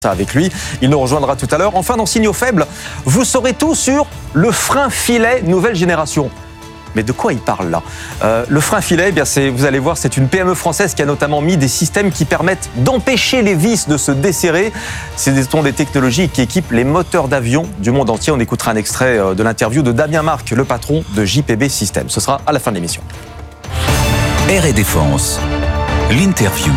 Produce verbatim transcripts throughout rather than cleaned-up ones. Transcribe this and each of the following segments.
Avec lui, il nous rejoindra tout à l'heure. Enfin, dans Signaux faibles, vous saurez tout sur le frein-filet nouvelle génération. Mais de quoi il parle là ? euh, Le frein-filet, eh bien c'est, vous allez voir, c'est une P M E française qui a notamment mis des systèmes qui permettent d'empêcher les vis de se desserrer. Ce sont des technologies qui équipent les moteurs d'avion du monde entier. On écoutera un extrait de l'interview de Damien Marc, le patron de J P B Systems. Ce sera à la fin de l'émission. Air et Défense, l'interview.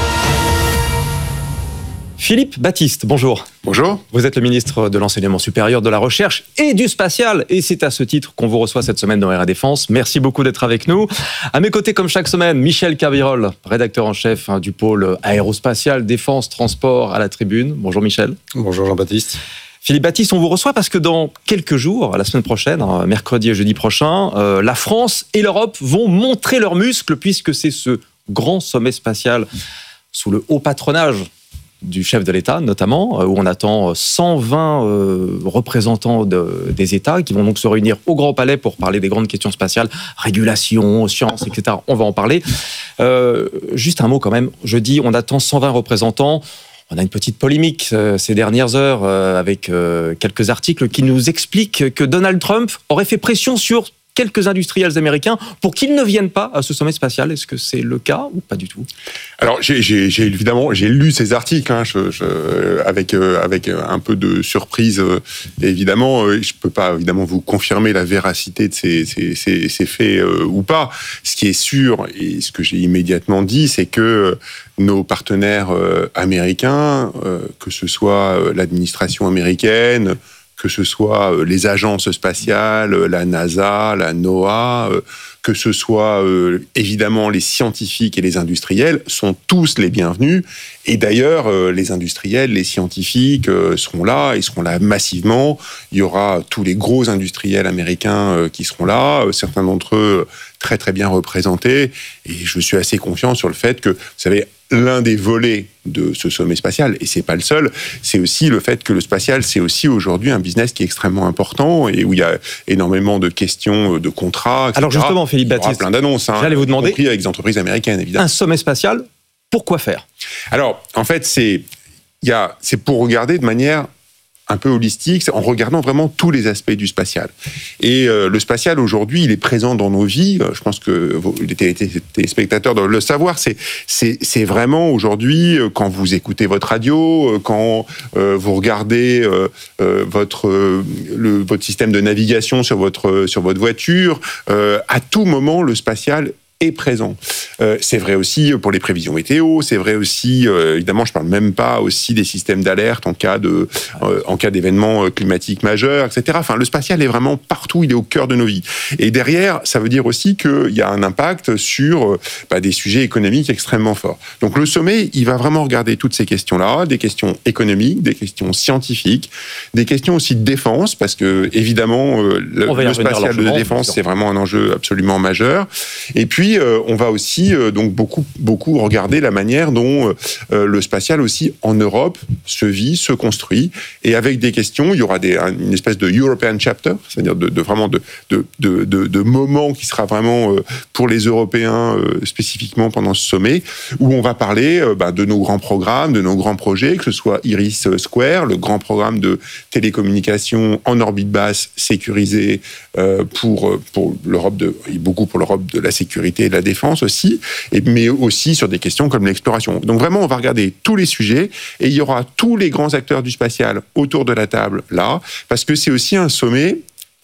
Philippe Baptiste, bonjour. Bonjour. Vous êtes le ministre de l'Enseignement supérieur, de la Recherche et du Spatial. Et c'est à ce titre qu'on vous reçoit cette semaine dans Air et Défense. Merci beaucoup d'être avec nous. À mes côtés, comme chaque semaine, Michel Cabirol, rédacteur en chef du pôle aérospatial, défense, transport à la Tribune. Bonjour Michel. Bonjour Jean-Baptiste. Philippe Baptiste, on vous reçoit parce que dans quelques jours, la semaine prochaine, mercredi et jeudi prochain, euh, la France et l'Europe vont montrer leurs muscles puisque c'est ce grand sommet spatial sous le haut patronage du chef de l'État, notamment, où on attend cent vingt euh, représentants de, des États qui vont donc se réunir au Grand Palais pour parler des grandes questions spatiales, régulation, science, et cetera. On va en parler. Euh, juste un mot quand même. Jeudi, on attend cent vingt représentants. On a une petite polémique euh, ces dernières heures euh, avec euh, quelques articles qui nous expliquent que Donald Trump aurait fait pression sur quelques industriels américains pour qu'ils ne viennent pas à ce sommet spatial. Est-ce que c'est le cas ou pas du tout ? Alors, j'ai, j'ai, j'ai évidemment j'ai lu ces articles hein, je, je, avec euh, avec un peu de surprise. Euh, évidemment, euh, je peux pas évidemment vous confirmer la véracité de ces ces, ces, ces faits euh, ou pas. Ce qui est sûr et ce que j'ai immédiatement dit, c'est que nos partenaires euh, américains, euh, que ce soit euh, l'administration américaine, que ce soit les agences spatiales, la NASA, la NOAA, que ce soit euh, évidemment les scientifiques et les industriels, sont tous les bienvenus. Et d'ailleurs, euh, les industriels, les scientifiques euh, seront là, ils seront là massivement. Il y aura tous les gros industriels américains euh, qui seront là, euh, certains d'entre eux très très bien représentés. Et je suis assez confiant sur le fait que, vous savez, l'un des volets de ce sommet spatial, et c'est pas le seul, c'est aussi le fait que le spatial, c'est aussi aujourd'hui un business qui est extrêmement important et où il y a énormément de questions, de contrats, et cetera. Alors justement, Philippe Baptiste, il y aura plein d'annonces, hein, j'allais vous demander, y compris avec des entreprises américaines, évidemment. Un sommet spatial, pourquoi faire ? Alors, en fait, c'est, il y a, c'est pour regarder de manière un peu holistique, en regardant vraiment tous les aspects du spatial. Et euh, le spatial, aujourd'hui, il est présent dans nos vies. Je pense que vous, les téléspectateurs doivent le savoir. C'est, c'est, c'est vraiment, aujourd'hui, quand vous écoutez votre radio, quand euh, vous regardez euh, euh, votre, euh, le, votre système de navigation sur votre, sur votre voiture, euh, à tout moment, le spatial est présent. Euh, c'est vrai aussi pour les prévisions météo, c'est vrai aussi, euh, évidemment, je parle même pas aussi des systèmes d'alerte en cas de, euh, en cas d'événements climatiques majeurs, et cetera. Enfin, le spatial est vraiment partout, il est au cœur de nos vies. Et derrière, ça veut dire aussi qu'il y a un impact sur euh, bah, des sujets économiques extrêmement forts. Donc le sommet, il va vraiment regarder toutes ces questions-là, des questions économiques, des questions scientifiques, des questions aussi de défense, parce que évidemment, euh, le, le spatial de défense, c'est vraiment un enjeu absolument majeur. Et puis, Euh, on va aussi euh, donc beaucoup beaucoup regarder la manière dont euh, le spatial aussi en Europe se vit, se construit, et avec des questions, il y aura des, une espèce de European chapter, c'est-à-dire de, de vraiment de de, de de de moment qui sera vraiment euh, pour les Européens euh, spécifiquement pendant ce sommet, où on va parler euh, bah, de nos grands programmes, de nos grands projets, que ce soit Iris Square, le grand programme de télécommunications en orbite basse sécurisé euh, pour pour l'Europe de et beaucoup pour l'Europe de la sécurité et de la défense aussi, et, mais aussi sur des questions comme l'exploration. Donc vraiment, on va regarder tous les sujets, et il y aura tous les grands acteurs du spatial autour de la table, là, parce que c'est aussi un sommet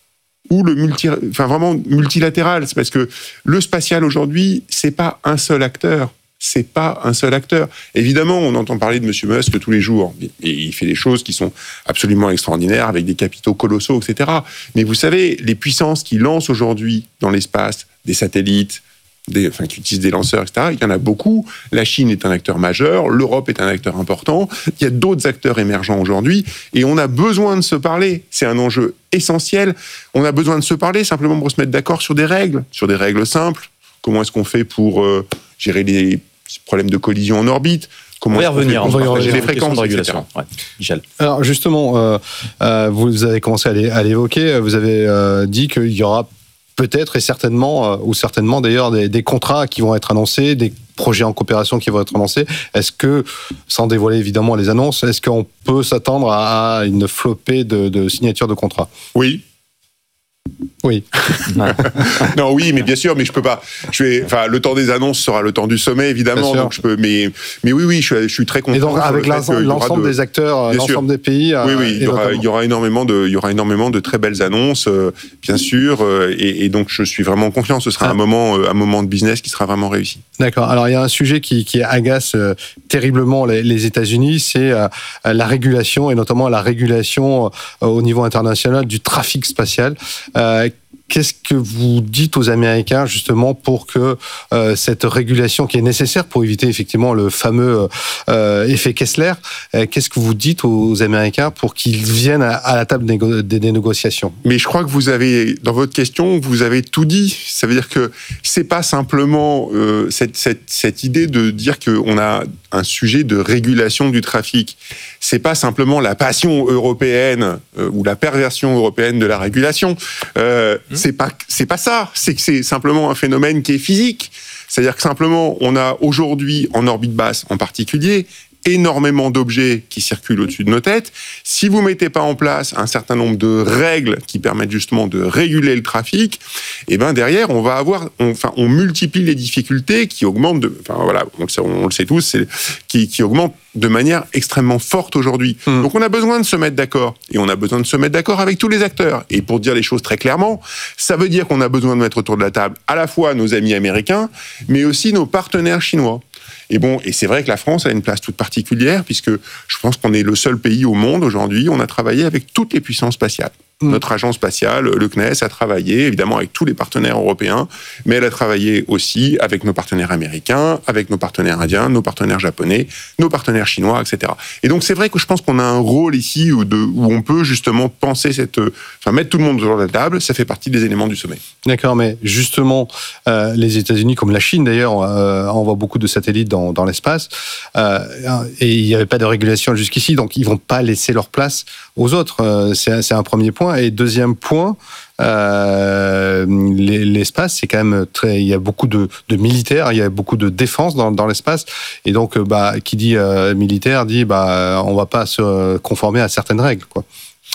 où le multi, enfin vraiment multilatéral, c'est parce que le spatial aujourd'hui, c'est pas un seul acteur. C'est pas un seul acteur. Évidemment, on entend parler de M. Musk tous les jours, et il fait des choses qui sont absolument extraordinaires, avec des capitaux colossaux, et cetera. Mais vous savez, les puissances qui lancent aujourd'hui dans l'espace des satellites, Des, enfin, qui utilisent des lanceurs, et cetera. Il y en a beaucoup. La Chine est un acteur majeur, l'Europe est un acteur important. Il y a d'autres acteurs émergents aujourd'hui, et on a besoin de se parler. C'est un enjeu essentiel. On a besoin de se parler simplement pour se mettre d'accord sur des règles, sur des règles simples. Comment est-ce qu'on fait pour euh, gérer les problèmes de collision en orbite ? Comment on va y revenir, on va y revenir les fréquences de régulation. Ouais. Michel. Alors justement, euh, euh, vous avez commencé à l'évoquer. Vous avez euh, dit qu'il y aura peut-être et certainement, euh, ou certainement d'ailleurs, des, des contrats qui vont être annoncés, des projets en coopération qui vont être annoncés. Est-ce que, sans dévoiler évidemment les annonces, est-ce qu'on peut s'attendre à une flopée de, de signatures de contrats ? Oui. Oui. Non, oui, mais bien sûr, mais je peux pas. Je vais, enfin, le temps des annonces sera le temps du sommet, évidemment. Donc je peux, mais, mais oui, oui, je suis, je suis très content. Et donc avec l'ensemble, l'ensemble de, des acteurs, bien l'ensemble sûr. Des pays. Oui, oui, il y aura, il y aura énormément de, il y aura énormément de très belles annonces, euh, bien sûr, euh, et, et donc je suis vraiment confiant. Ce sera ah. un moment, euh, un moment de business qui sera vraiment réussi. D'accord. Alors il y a un sujet qui, qui agace euh, terriblement les, les États-Unis, c'est euh, la régulation et notamment la régulation euh, au niveau international du trafic spatial. Euh, Qu'est-ce que vous dites aux Américains justement pour que euh, cette régulation qui est nécessaire pour éviter effectivement le fameux euh, effet Kessler, euh, qu'est-ce que vous dites aux Américains pour qu'ils viennent à, à la table des, négo- des, des négociations ? Mais je crois que vous avez, dans votre question, vous avez tout dit. Ça veut dire que c'est pas simplement euh, cette, cette, cette idée de dire qu'on a un sujet de régulation du trafic. C'est pas simplement la passion européenne euh, ou la perversion européenne de la régulation. Euh, mmh. C'est pas, c'est pas ça. C'est que c'est simplement un phénomène qui est physique. C'est-à-dire que simplement, on a aujourd'hui, en orbite basse en particulier, énormément d'objets qui circulent au-dessus de nos têtes. Si vous mettez pas en place un certain nombre de règles qui permettent justement de réguler le trafic, et ben derrière on va avoir, on, enfin on multiplie les difficultés qui augmentent. De, enfin voilà, on le sait, on le sait tous, c'est, qui, qui augmentent de manière extrêmement forte aujourd'hui. Mmh. Donc on a besoin de se mettre d'accord et on a besoin de se mettre d'accord avec tous les acteurs. Et pour dire les choses très clairement, ça veut dire qu'on a besoin de mettre autour de la table à la fois nos amis américains, mais aussi nos partenaires chinois. Et bon, et c'est vrai que la France a une place toute particulière puisque je pense qu'on est le seul pays au monde aujourd'hui où on a travaillé avec toutes les puissances spatiales. Mmh. Notre agence spatiale, le C N E S, a travaillé évidemment avec tous les partenaires européens, mais elle a travaillé aussi avec nos partenaires américains, avec nos partenaires indiens, nos partenaires japonais, nos partenaires chinois, et cetera. Et donc c'est vrai que je pense qu'on a un rôle ici où, de, où on peut justement penser cette, enfin mettre tout le monde autour de la table. Ça fait partie des éléments du sommet. D'accord, mais justement, euh, les États-Unis, comme la Chine d'ailleurs, euh, envoient beaucoup de satellites dans, dans l'espace, euh, et il n'y avait pas de régulation jusqu'ici, donc ils vont pas laisser leur place aux autres. Euh, c'est, c'est un premier point. Et deuxième point, euh, l'espace, c'est quand même très. Il y a beaucoup de, de militaires, il y a beaucoup de défense dans, dans l'espace, et donc, bah, qui dit euh, militaire dit, bah, on va pas se conformer à certaines règles, quoi.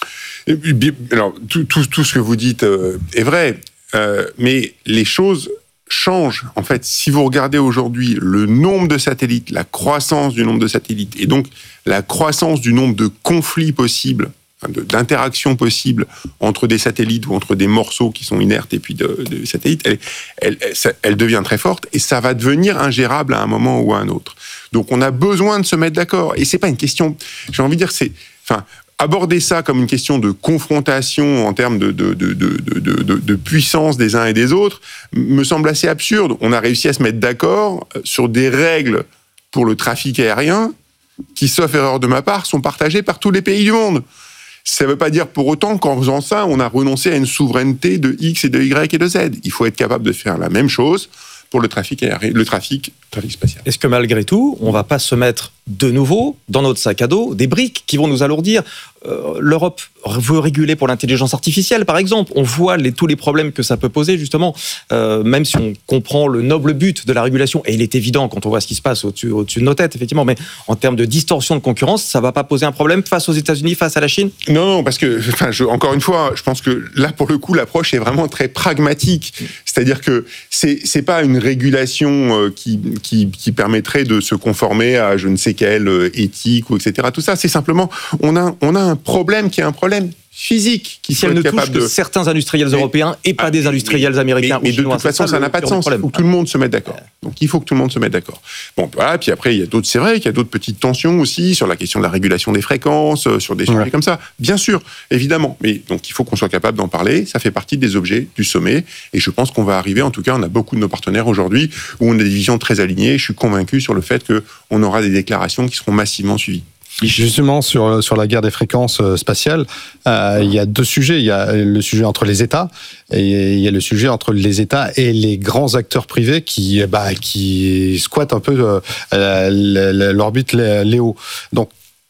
Alors, tout, tout, tout ce que vous dites euh, est vrai, euh, mais les choses changent. En fait, si vous regardez aujourd'hui le nombre de satellites, la croissance du nombre de satellites, et donc la croissance du nombre de conflits possibles, d'interactions possibles entre des satellites ou entre des morceaux qui sont inertes et puis de, de satellites, elle, elle, elle, elle devient très forte et ça va devenir ingérable à un moment ou à un autre. Donc on a besoin de se mettre d'accord. Et c'est pas une question, j'ai envie de dire, c'est, enfin, aborder ça comme une question de confrontation en termes de, de, de, de, de, de, de puissance des uns et des autres me semble assez absurde. On a réussi à se mettre d'accord sur des règles pour le trafic aérien qui, sauf erreur de ma part, sont partagées par tous les pays du monde. Ça ne veut pas dire pour autant qu'en faisant ça, on a renoncé à une souveraineté de X et de Y et de Z. Il faut être capable de faire la même chose pour le trafic aérien, le trafic, trafic spatial. Est-ce que malgré tout, on ne va pas se mettre de nouveau dans notre sac à dos des briques qui vont nous alourdir ? euh, L'Europe veut réguler pour l'intelligence artificielle, par exemple. On voit les, tous les problèmes que ça peut poser, justement. Euh, même si on comprend le noble but de la régulation, et il est évident quand on voit ce qui se passe au-dessus, au-dessus de nos têtes, effectivement, mais en termes de distorsion de concurrence, ça ne va pas poser un problème face aux États-Unis, face à la Chine ? Non, non, parce que, enfin, je, encore une fois, je pense que là, pour le coup, l'approche est vraiment très pragmatique. C'est-à-dire que c'est, c'est pas une régulation euh, qui, qui, qui permettrait de se conformer à je ne sais quelle euh, éthique, ou et cetera. Tout ça, c'est simplement, on a, on a un problème qui est un problème physique qui si elle ne touche que de... certains industriels mais, européens et pas ah, des industriels mais, américains mais, ou chinois. Mais de toute façon, ça, ça n'a pas de sens. Il faut que tout le monde se mette d'accord. Donc, il faut que tout le monde se mette d'accord. Bon, voilà. Puis après, il y a d'autres. C'est vrai qu'il y a d'autres petites tensions aussi sur la question de la régulation des fréquences, sur des sujets ouais. comme ça. Bien sûr, évidemment. Mais donc, il faut qu'on soit capable d'en parler. Ça fait partie des objets du sommet. Et je pense qu'on va arriver. En tout cas, on a beaucoup de nos partenaires aujourd'hui où on a des visions très alignées. Je suis convaincu sur le fait que on aura des déclarations qui seront massivement suivies. Justement, sur, sur la guerre des fréquences spatiales, euh, il y a deux sujets. Il y a le sujet entre les États et il y a le sujet entre les États et les grands acteurs privés qui, bah, qui squattent un peu euh, l'orbite Léo. Donc,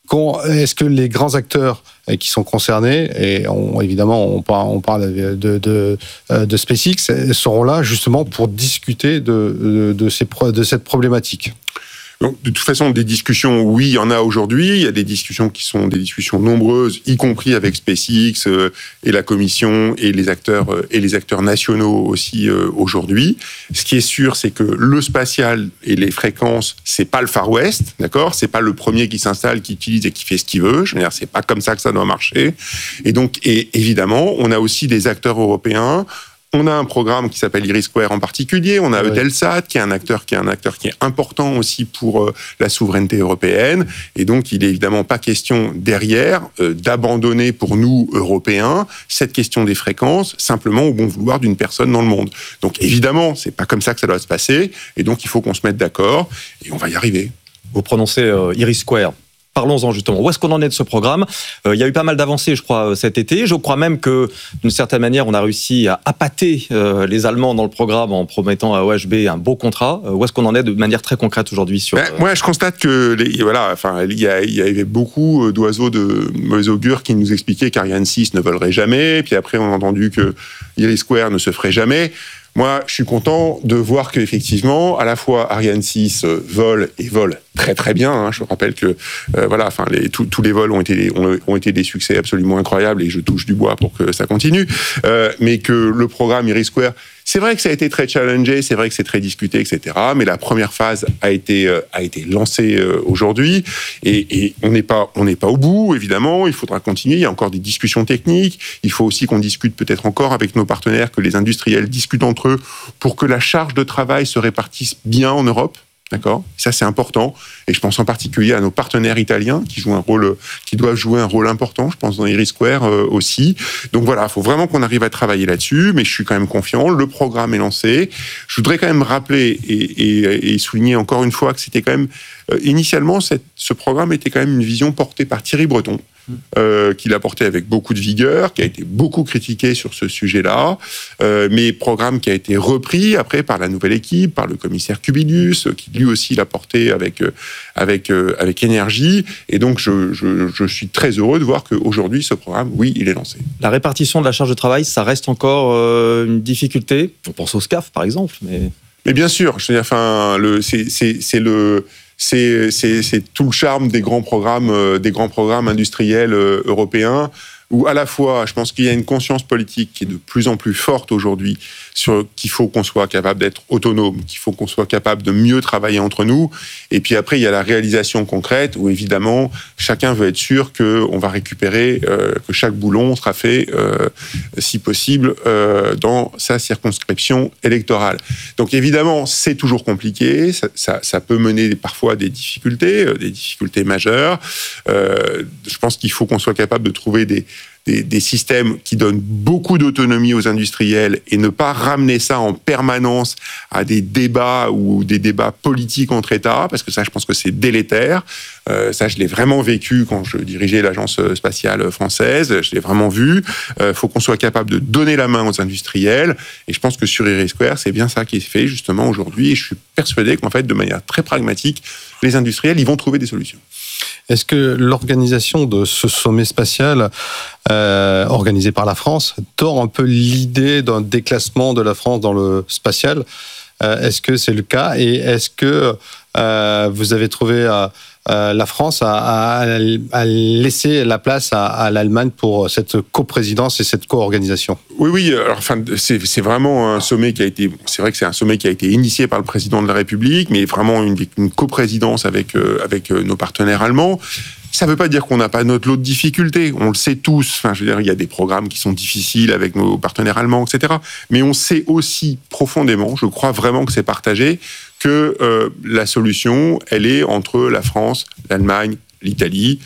est-ce que les grands acteurs qui sont concernés, et on, évidemment on parle, on parle de, de, de SpaceX, seront là justement pour discuter de, de, de, ces, de cette problématique? Donc, de toute façon, des discussions, oui, il y en a aujourd'hui. Il y a des discussions qui sont des discussions nombreuses, y compris avec SpaceX euh, et la Commission et les acteurs euh, et les acteurs nationaux aussi euh, aujourd'hui. Ce qui est sûr, c'est que le spatial et les fréquences, c'est pas le Far West, d'accord ? C'est pas le premier qui s'installe, qui utilise et qui fait ce qu'il veut. Je veux dire, c'est pas comme ça que ça doit marcher. Et donc, et évidemment, on a aussi des acteurs européens. On a un programme qui s'appelle IRIS² en particulier. On a oui. Eutelsat, qui est un acteur qui est un acteur qui est important aussi pour euh, la souveraineté européenne. Et donc, il est évidemment pas question derrière euh, d'abandonner pour nous Européens cette question des fréquences simplement au bon vouloir d'une personne dans le monde. Donc, évidemment, c'est pas comme ça que ça doit se passer. Et donc, il faut qu'on se mette d'accord et on va y arriver. Vous prononcez euh, IRIS². Parlons-en justement. Où est-ce qu'on en est de ce programme ? euh, Il y a eu pas mal d'avancées, je crois, cet été. Je crois même que, d'une certaine manière, on a réussi à appâter euh, les Allemands dans le programme en promettant à O H B un beau contrat. Euh, où est-ce qu'on en est de manière très concrète aujourd'hui sur... Ben, euh... Moi, je constate que les, voilà, enfin, il y, a, il y avait beaucoup d'oiseaux de mauvais augure qui nous expliquaient qu'Ariane six ne volerait jamais. Puis après, on a entendu que IRIS² ne se ferait jamais. Moi, je suis content de voir qu'effectivement, à la fois Ariane six vole et vole très très bien. Hein. Je rappelle que euh, voilà, enfin, les, tous, tous les vols ont été, ont, ont été des succès absolument incroyables et je touche du bois pour que ça continue. Euh, mais que le programme IRIS², c'est vrai que ça a été très challengé, c'est vrai que c'est très discuté, et cetera. Mais la première phase a été euh, a été lancée euh, aujourd'hui et, et on n'est pas on n'est pas au bout évidemment. Il faudra continuer. Il y a encore des discussions techniques. Il faut aussi qu'on discute peut-être encore avec nos partenaires, que les industriels discutent entre eux pour que la charge de travail se répartisse bien en Europe. D'accord ? Ça, c'est important. Et je pense en particulier à nos partenaires italiens qui jouent un rôle, qui doivent jouer un rôle important, je pense, dans IRIS² euh, aussi. Donc voilà, il faut vraiment qu'on arrive à travailler là-dessus, mais je suis quand même confiant. Le programme est lancé. Je voudrais quand même rappeler et, et, et souligner encore une fois que c'était quand même, euh, initialement, cette, ce programme était quand même une vision portée par Thierry Breton. Euh, qu'il a porté avec beaucoup de vigueur, qui a été beaucoup critiqué sur ce sujet-là, euh, mais programme qui a été repris après par la nouvelle équipe, par le commissaire Kubilius, qui lui aussi l'a porté avec avec avec énergie. Et donc je, je je suis très heureux de voir qu'aujourd'hui ce programme, oui, il est lancé. La répartition de la charge de travail, ça reste encore euh, une difficulté. On pense au SCAF par exemple, mais mais bien sûr, je veux dire, enfin le c'est c'est c'est le C'est, c'est, c'est tout le charme des grands programmes, euh, des grands programmes industriels euh, européens, où à la fois, je pense qu'il y a une conscience politique qui est de plus en plus forte aujourd'hui sur qu'il faut qu'on soit capable d'être autonome, qu'il faut qu'on soit capable de mieux travailler entre nous. Et puis après, il y a la réalisation concrète où évidemment, chacun veut être sûr qu'on va récupérer, euh, que chaque boulon sera fait, euh, si possible, euh, dans sa circonscription électorale. Donc évidemment, c'est toujours compliqué, ça, ça, ça peut mener parfois à des difficultés, des difficultés majeures. Euh, je pense qu'il faut qu'on soit capable de trouver des Des, des systèmes qui donnent beaucoup d'autonomie aux industriels et ne pas ramener ça en permanence à des débats ou des débats politiques entre États, parce que ça, je pense que c'est délétère. Euh, ça, je l'ai vraiment vécu quand je dirigeais l'agence spatiale française. Je l'ai vraiment vu. Il euh, faut qu'on soit capable de donner la main aux industriels. Et je pense que sur IRIS², c'est bien ça qui est fait justement aujourd'hui. Et je suis persuadé qu'en fait, de manière très pragmatique, les industriels, ils vont trouver des solutions. Est-ce que l'organisation de ce sommet spatial euh, organisé par la France tord un peu l'idée d'un déclassement de la France dans le spatial ? euh, Est-ce que c'est le cas ? Et est-ce que euh, vous avez trouvé euh, euh, la France à, à, à laisser la place à, à l'Allemagne pour cette coprésidence et cette co-organisation ? Oui, oui. Alors, enfin, c'est, c'est vraiment un sommet qui a été. C'est vrai que c'est un sommet qui a été initié par le président de la République, mais vraiment une, une coprésidence avec euh, avec nos partenaires allemands. Ça ne veut pas dire qu'on n'a pas notre lot de difficultés. On le sait tous. Enfin, je veux dire, il y a des programmes qui sont difficiles avec nos partenaires allemands, et cetera. Mais on sait aussi profondément, je crois vraiment que c'est partagé, que euh, la solution, elle est entre la France, l'Allemagne, l'Italie,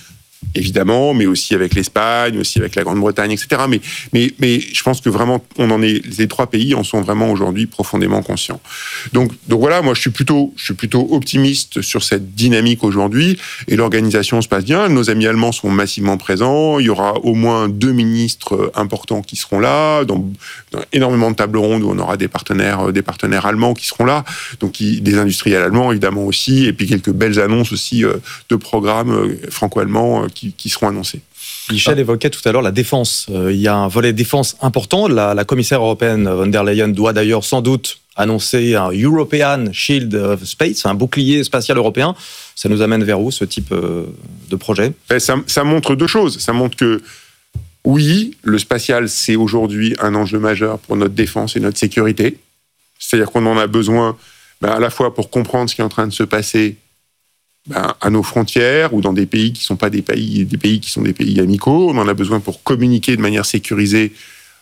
évidemment, mais aussi avec l'Espagne, aussi avec la Grande-Bretagne, et cetera. Mais, mais, mais je pense que vraiment, on en est, les trois pays en sont vraiment aujourd'hui profondément conscients. Donc, donc voilà, moi je suis plutôt, je suis plutôt optimiste sur cette dynamique aujourd'hui, et l'organisation se passe bien. Nos amis allemands sont massivement présents. Il y aura au moins deux ministres importants qui seront là, dans, dans énormément de tables rondes où on aura des partenaires, des partenaires allemands qui seront là, donc qui, des industriels allemands évidemment aussi, et puis quelques belles annonces aussi euh, de programmes euh, franco-allemands euh, qui, qui seront annoncés. Michel évoquait tout à l'heure la défense. Euh, il y a un volet défense important. La, la commissaire européenne von der Leyen doit d'ailleurs sans doute annoncer un European Shield of Space, un bouclier spatial européen. Ça nous amène vers où ce type euh, de projet ? ça, ça montre deux choses. Ça montre que oui, le spatial, c'est aujourd'hui un enjeu majeur pour notre défense et notre sécurité. C'est-à-dire qu'on en a besoin ben, à la fois pour comprendre ce qui est en train de se passer ben, à nos frontières ou dans des pays qui ne sont pas des pays, des pays qui sont des pays amicaux. On en a besoin pour communiquer de manière sécurisée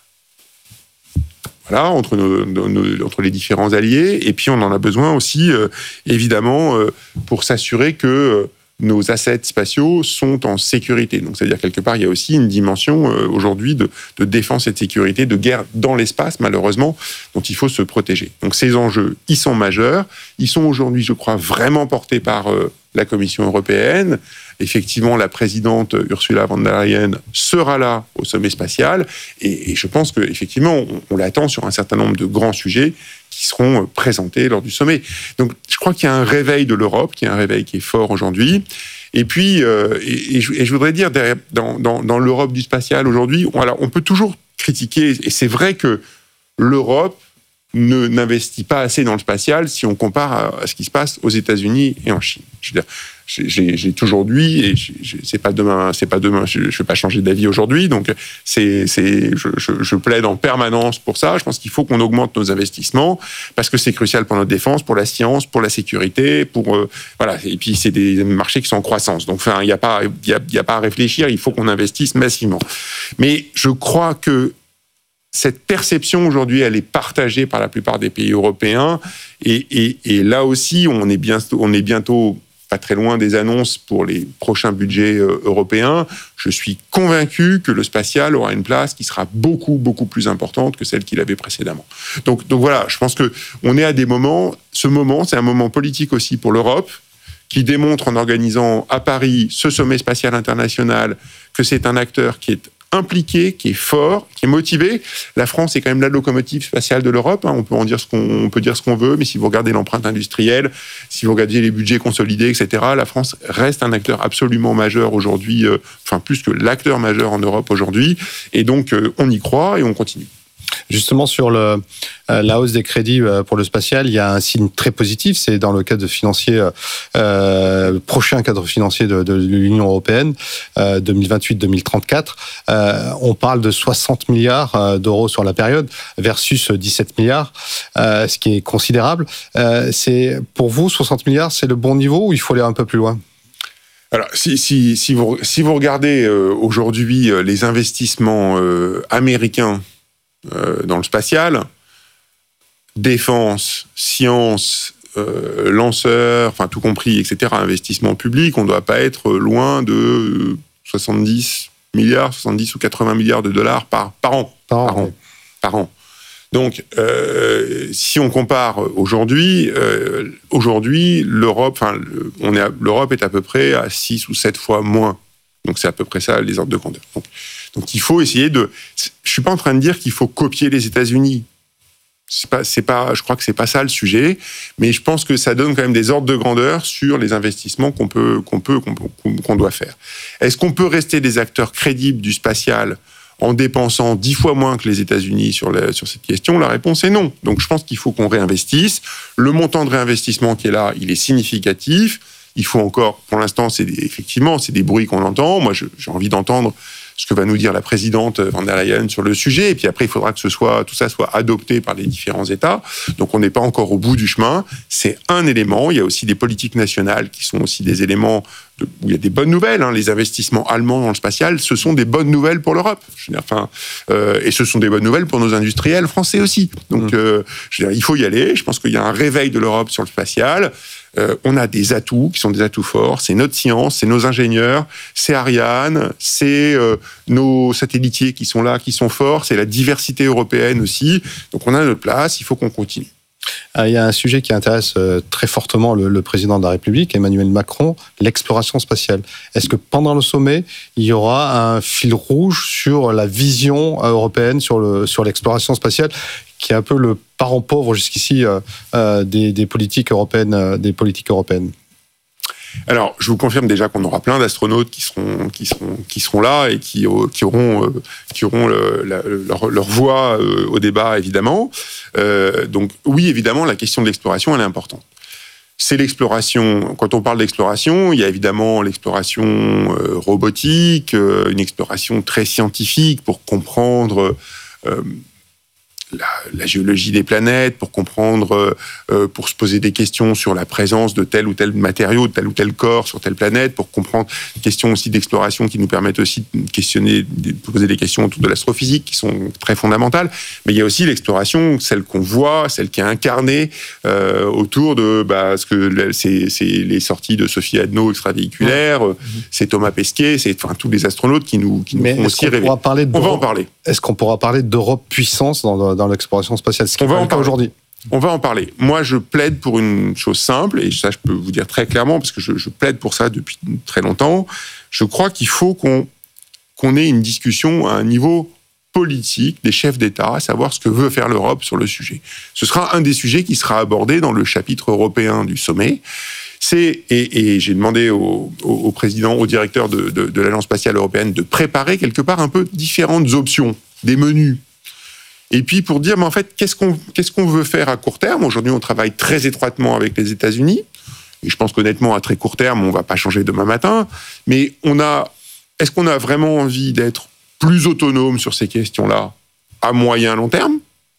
voilà, entre, nos, nos, entre les différents alliés. Et puis on en a besoin aussi, euh, évidemment, euh, pour s'assurer que euh, nos assets spatiaux sont en sécurité. Donc, c'est-à-dire, quelque part, il y a aussi une dimension euh, aujourd'hui de, de défense et de sécurité, de guerre dans l'espace, malheureusement, dont il faut se protéger. Donc, ces enjeux, ils sont majeurs. Ils sont aujourd'hui, je crois, vraiment portés par euh, la Commission européenne. Effectivement, la présidente Ursula von der Leyen sera là au sommet spatial. Et, et je pense qu'effectivement, on, on l'attend sur un certain nombre de grands sujets qui seront présentés lors du sommet. Donc, je crois qu'il y a un réveil de l'Europe, qu'il y a un réveil qui est fort aujourd'hui. Et puis, euh, et, et, je, et je voudrais dire, derrière, dans, dans, dans l'Europe du spatial aujourd'hui, on, alors, on peut toujours critiquer, et c'est vrai que l'Europe ne, n'investit pas assez dans le spatial si on compare à, à ce qui se passe aux États-Unis et en Chine. Je veux dire, J'ai, j'ai toujours dit, et j'ai, c'est pas demain, c'est pas demain, je ne vais pas changer d'avis aujourd'hui, donc c'est, c'est, je, je, je plaide en permanence pour ça. Je pense qu'il faut qu'on augmente nos investissements parce que c'est crucial pour notre défense, pour la science, pour la sécurité, pour euh, voilà. Et puis c'est des marchés qui sont en croissance, donc enfin il n'y a pas, il y a, il y a pas à réfléchir. Il faut qu'on investisse massivement. Mais je crois que cette perception aujourd'hui, elle est partagée par la plupart des pays européens, et, et, et là aussi, on est bientôt, on est bientôt pas très loin des annonces pour les prochains budgets euh, européens. Je suis convaincu que le spatial aura une place qui sera beaucoup, beaucoup plus importante que celle qu'il avait précédemment. Donc, donc voilà, je pense qu'on est à des moments, ce moment, c'est un moment politique aussi pour l'Europe, qui démontre en organisant à Paris ce sommet spatial international que c'est un acteur qui est impliqué, qui est fort, qui est motivé. La France est quand même la locomotive spatiale de l'Europe. Hein. On peut en dire ce qu'on, on peut dire ce qu'on veut, mais si vous regardez l'empreinte industrielle, si vous regardez les budgets consolidés, et cetera, la France reste un acteur absolument majeur aujourd'hui, euh, enfin plus que l'acteur majeur en Europe aujourd'hui. Et donc, euh, on y croit et on continue. Justement, sur le, euh, la hausse des crédits euh, pour le spatial, il y a un signe très positif, c'est dans le cadre financier, euh, prochain cadre financier de, de l'Union européenne, euh, deux mille vingt-huit deux mille trente-quatre. Euh, on parle de soixante milliards d'euros sur la période versus dix-sept milliards, euh, ce qui est considérable. Euh, c'est, pour vous, soixante milliards, c'est le bon niveau ou il faut aller un peu plus loin ? Alors, si, si, si, vous, si vous regardez euh, aujourd'hui euh, les investissements euh, américains Euh, dans le spatial, défense, science, euh, lanceurs, enfin tout compris, et cetera, investissement public, on ne doit pas être loin de soixante-dix milliards, soixante-dix ou quatre-vingts milliards de dollars par, par an. Par, par an, an. Par an. Donc, euh, si on compare aujourd'hui, euh, aujourd'hui, l'Europe, enfin, on est à, l'Europe est à peu près à six ou sept fois moins. Donc, c'est à peu près ça, les ordres de grandeur. Donc, Donc il faut essayer de. Je suis pas en train de dire qu'il faut copier les États-Unis. C'est pas, c'est pas. Je crois que c'est pas ça le sujet. Mais je pense que ça donne quand même des ordres de grandeur sur les investissements qu'on peut, qu'on peut, qu'on, qu'on doit faire. Est-ce qu'on peut rester des acteurs crédibles du spatial en dépensant dix fois moins que les États-Unis sur, la, sur cette question? La réponse est non. Donc je pense qu'il faut qu'on réinvestisse. Le montant de réinvestissement qui est là, il est significatif. Il faut encore, pour l'instant, c'est des, effectivement, c'est des bruits qu'on entend. Moi, je, j'ai envie d'entendre ce que va nous dire la présidente von der Leyen sur le sujet. Et puis après, il faudra que ce soit, tout ça soit adopté par les différents États. Donc, on n'est pas encore au bout du chemin. C'est un élément. Il y a aussi des politiques nationales qui sont aussi des éléments de, où il y a des bonnes nouvelles. Hein. Les investissements allemands dans le spatial, ce sont des bonnes nouvelles pour l'Europe. Je veux dire, enfin, euh, et ce sont des bonnes nouvelles pour nos industriels français aussi. Donc, mmh. euh, je veux dire, il faut y aller. Je pense qu'il y a un réveil de l'Europe sur le spatial. Euh, on a des atouts qui sont des atouts forts. C'est notre science, c'est nos ingénieurs, c'est Ariane, c'est euh, nos satellitiers qui sont là, qui sont forts, c'est la diversité européenne aussi. Donc on a notre place, il faut qu'on continue. Il y a un sujet qui intéresse très fortement le, le président de la République, Emmanuel Macron, l'exploration spatiale. Est-ce que pendant le sommet, il y aura un fil rouge sur la vision européenne sur, le, sur l'exploration spatiale, qui est un peu le parent pauvre jusqu'ici euh, euh, des, des politiques européennes, euh, des politiques européennes? Alors, je vous confirme déjà qu'on aura plein d'astronautes qui seront, qui seront, qui seront là et qui, qui auront, euh, qui auront le, la, leur, leur voix euh, au débat, évidemment. Euh, donc, oui, évidemment, la question de l'exploration, elle est importante. C'est l'exploration. Quand on parle d'exploration, il y a évidemment l'exploration euh, robotique, euh, une exploration très scientifique pour comprendre euh, La, la géologie des planètes, pour comprendre, euh, pour se poser des questions sur la présence de tel ou tel matériau, de tel ou tel corps sur telle planète, pour comprendre des questions aussi d'exploration qui nous permettent aussi de questionner, de poser des questions autour de l'astrophysique qui sont très fondamentales. Mais il y a aussi l'exploration, celle qu'on voit, celle qui est incarnée euh, autour de bah, ce que c'est, c'est les sorties de Sophie Adno extravéhiculaires, ouais. C'est Thomas Pesquet, c'est enfin tous les astronautes qui nous, qui nous font aussi rêver. On va en parler. Est-ce qu'on pourra parler d'Europe puissance dans, dans l'exploration spatiale, ce qui est pas le cas aujourd'hui? On va en parler. Moi, je plaide pour une chose simple, et ça, je peux vous dire très clairement, parce que je, je plaide pour ça depuis très longtemps. Je crois qu'il faut qu'on, qu'on ait une discussion à un niveau politique des chefs d'État, à savoir ce que veut faire l'Europe sur le sujet. Ce sera un des sujets qui sera abordé dans le chapitre européen du sommet. C'est, et, et j'ai demandé au, au, au président, au directeur de, de, de l'Agence spatiale européenne de préparer quelque part un peu différentes options, des menus. Et puis pour dire, mais en fait, qu'est-ce qu'on, qu'est-ce qu'on veut faire à court terme? Aujourd'hui, on travaille très étroitement avec les États-Unis. Et je pense qu'honnêtement, à très court terme, on ne va pas changer demain matin. Mais on a, est-ce qu'on a vraiment envie d'être plus autonome sur ces questions-là à moyen, long terme?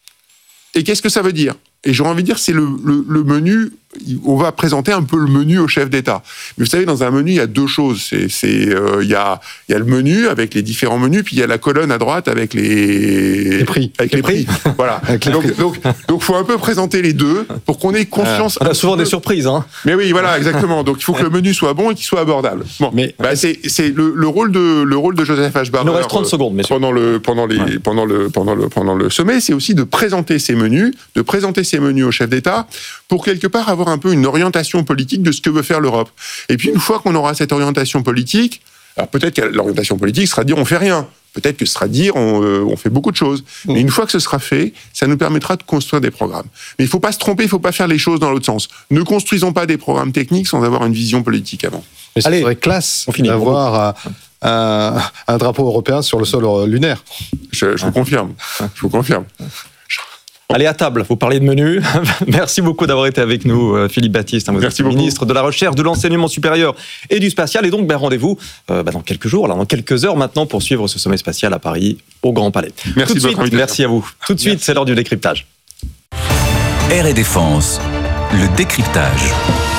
Et qu'est-ce que ça veut dire? Et j'aurais envie de dire, c'est le, le, le menu, on va présenter un peu le menu au chef d'État. Mais vous savez, dans un menu, il y a deux choses. C'est, c'est, euh, il y a, il y a le menu avec les différents menus, puis il y a la colonne à droite avec les, les prix. Avec les, les prix. prix. Voilà. Avec donc, prix. donc, donc, faut un peu présenter les deux pour qu'on ait conscience. Euh, on a souvent des surprises, hein. Mais oui, voilà, exactement. Donc, il faut que le menu soit bon et qu'il soit abordable. Bon. Mais, bah, c'est, c'est le, le rôle de, le rôle de Joseph H. Barber. Il nous reste trente secondes, messieurs. Pendant le, pendant les, ouais. pendant le, pendant le, pendant le sommet, c'est aussi de présenter ces menus, de présenter ces menus au chef d'État pour quelque part avoir un peu une orientation politique de ce que veut faire l'Europe. Et puis une fois qu'on aura cette orientation politique, alors peut-être que l'orientation politique sera de dire on fait rien, peut-être que ce sera de dire on, euh, on fait beaucoup de choses. Mmh. Mais une fois que ce sera fait, ça nous permettra de construire des programmes. Mais il ne faut pas se tromper, il ne faut pas faire les choses dans l'autre sens. Ne construisons pas des programmes techniques sans avoir une vision politique avant. Mais ce serait classe d'avoir un, un drapeau européen sur le sol lunaire. Je, je vous confirme. Je vous confirme. Allez, à table, vous parlez de menu. Merci beaucoup d'avoir été avec nous, Philippe Baptiste. Vous êtes ministre de la Recherche, de l'Enseignement supérieur et du Spatial. Et donc, ben, rendez-vous euh, ben, dans quelques jours, là, dans quelques heures maintenant, pour suivre ce sommet spatial à Paris, au Grand Palais. Merci Tout de, de votre suite, merci à vous. Tout de suite, merci. C'est l'heure du décryptage. Air et Défense, le décryptage.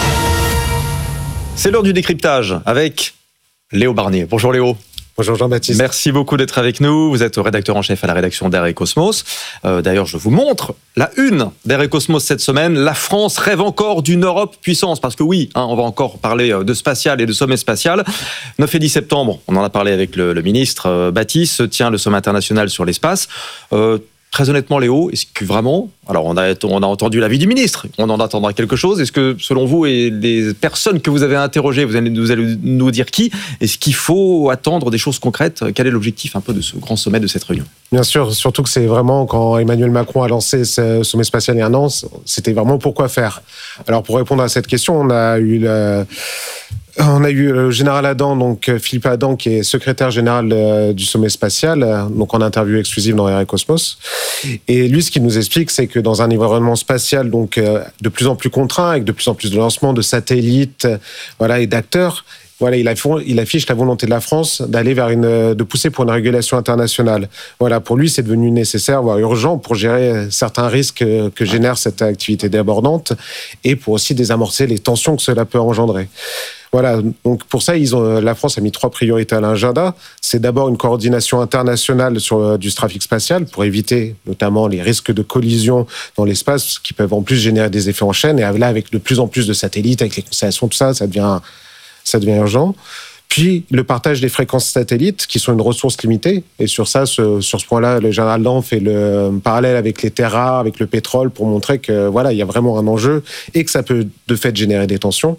C'est l'heure du décryptage avec Léo Barnier. Bonjour Léo. Bonjour Jean-Baptiste. Merci beaucoup d'être avec nous. Vous êtes rédacteur en chef à la rédaction d'Air et Cosmos. Euh, d'ailleurs, je vous montre la une d'Air et Cosmos cette semaine. La France rêve encore d'une Europe puissance. Parce que oui, hein, on va encore parler de spatial et de sommet spatial. neuf et dix septembre, on en a parlé avec le, le ministre euh, Baptiste, se tient le sommet international sur l'espace. Euh, Très honnêtement, Léo, est-ce que vraiment... Alors, on a, on a entendu l'avis du ministre, on en attendra quelque chose. Est-ce que, selon vous et les personnes que vous avez interrogées, vous allez, vous allez nous dire qui, est-ce qu'il faut attendre des choses concrètes? Quel est l'objectif un peu de ce grand sommet, de cette réunion? Bien sûr, surtout que c'est vraiment, quand Emmanuel Macron a lancé ce sommet spatial il y a un an, c'était vraiment pourquoi faire. Alors, pour répondre à cette question, on a eu... Le... On a eu le général Adam, donc Philippe Adam, qui est secrétaire général du sommet spatial, donc en interview exclusive dans Air et Cosmos. Et lui, ce qu'il nous explique, c'est que dans un environnement spatial donc de plus en plus contraint, avec de plus en plus de lancements de satellites, voilà, et d'acteurs, voilà, il affiche la volonté de la France d'aller vers une, de pousser pour une régulation internationale. Voilà, pour lui, c'est devenu nécessaire, voire urgent, pour gérer certains risques que génère cette activité débordante et pour aussi désamorcer les tensions que cela peut engendrer. Voilà, donc pour ça, ils ont, la France a mis trois priorités à l'agenda. C'est d'abord une coordination internationale sur euh, du trafic spatial pour éviter notamment les risques de collision dans l'espace qui peuvent en plus générer des effets en chaîne. Et là, avec de plus en plus de satellites, avec les constellations, tout ça, ça devient, ça devient urgent. Puis le partage des fréquences satellites, qui sont une ressource limitée. Et sur ça, ce, sur ce point-là, le général Dan fait le parallèle avec les terres rares, avec le pétrole, pour montrer que voilà, il y a vraiment un enjeu et que ça peut de fait générer des tensions.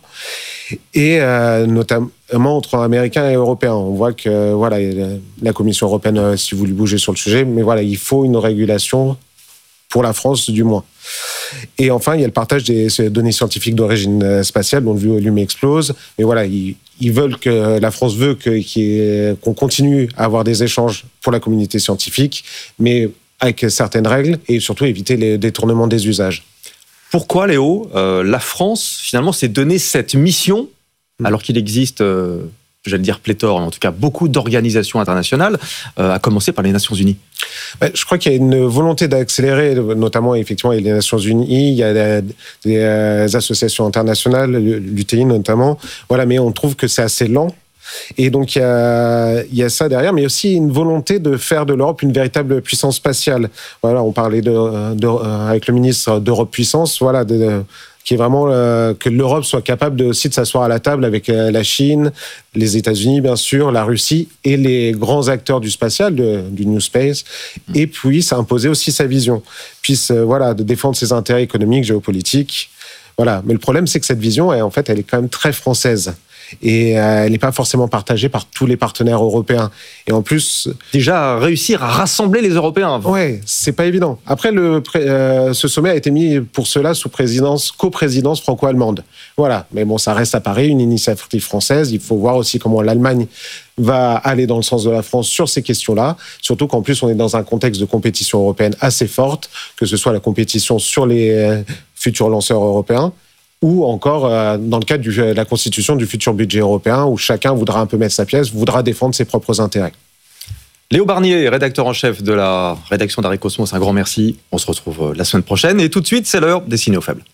Et euh, notamment entre Américains et Européens, on voit que voilà, la Commission européenne, si vous voulez bouger sur le sujet, mais voilà, il faut une régulation pour la France du moins. Et enfin, il y a le partage des données scientifiques d'origine spatiale, dont le volume explose. Mais voilà, ils, ils veulent que la France veut que, qu'on continue à avoir des échanges pour la communauté scientifique, mais avec certaines règles et surtout éviter les détournements des usages. Pourquoi, Léo, euh, la France, finalement, s'est donné cette mission, alors qu'il existe, euh, j'allais dire pléthore, en tout cas beaucoup d'organisations internationales, euh, à commencer par les Nations Unies? Je crois qu'il y a une volonté d'accélérer, notamment effectivement les Nations Unies, il y a des, des associations internationales, l'U T I notamment, voilà, mais on trouve que c'est assez lent. Et donc il y a, il y a ça derrière, mais aussi une volonté de faire de l'Europe une véritable puissance spatiale. Voilà, on parlait de, de, avec le ministre d'Europe Puissance, voilà, de, de, qui est vraiment euh, que l'Europe soit capable de, aussi de s'asseoir à la table avec euh, la Chine, les États-Unis bien sûr, la Russie et les grands acteurs du spatial, de, du New Space, et puisse imposer aussi sa vision, puisse euh, voilà, de défendre ses intérêts économiques, géopolitiques. Voilà. Mais le problème, c'est que cette vision, elle, en fait, elle est quand même très française. Et euh, elle n'est pas forcément partagée par tous les partenaires européens. Et en plus... Déjà, réussir à rassembler les Européens. Ouais, c'est pas évident. Après, le, euh, ce sommet a été mis pour cela sous présidence, coprésidence franco-allemande. Voilà. Mais bon, ça reste à Paris, une initiative française. Il faut voir aussi comment l'Allemagne va aller dans le sens de la France sur ces questions-là. Surtout qu'en plus, on est dans un contexte de compétition européenne assez forte, que ce soit la compétition sur les euh, futurs lanceurs européens, ou encore euh, dans le cadre de la constitution du futur budget européen, où chacun voudra un peu mettre sa pièce, voudra défendre ses propres intérêts. Léo Barnier, rédacteur en chef de la rédaction d'Arrêt Cosmos, un grand merci. On se retrouve la semaine prochaine. Et tout de suite, c'est l'heure des signaux faibles.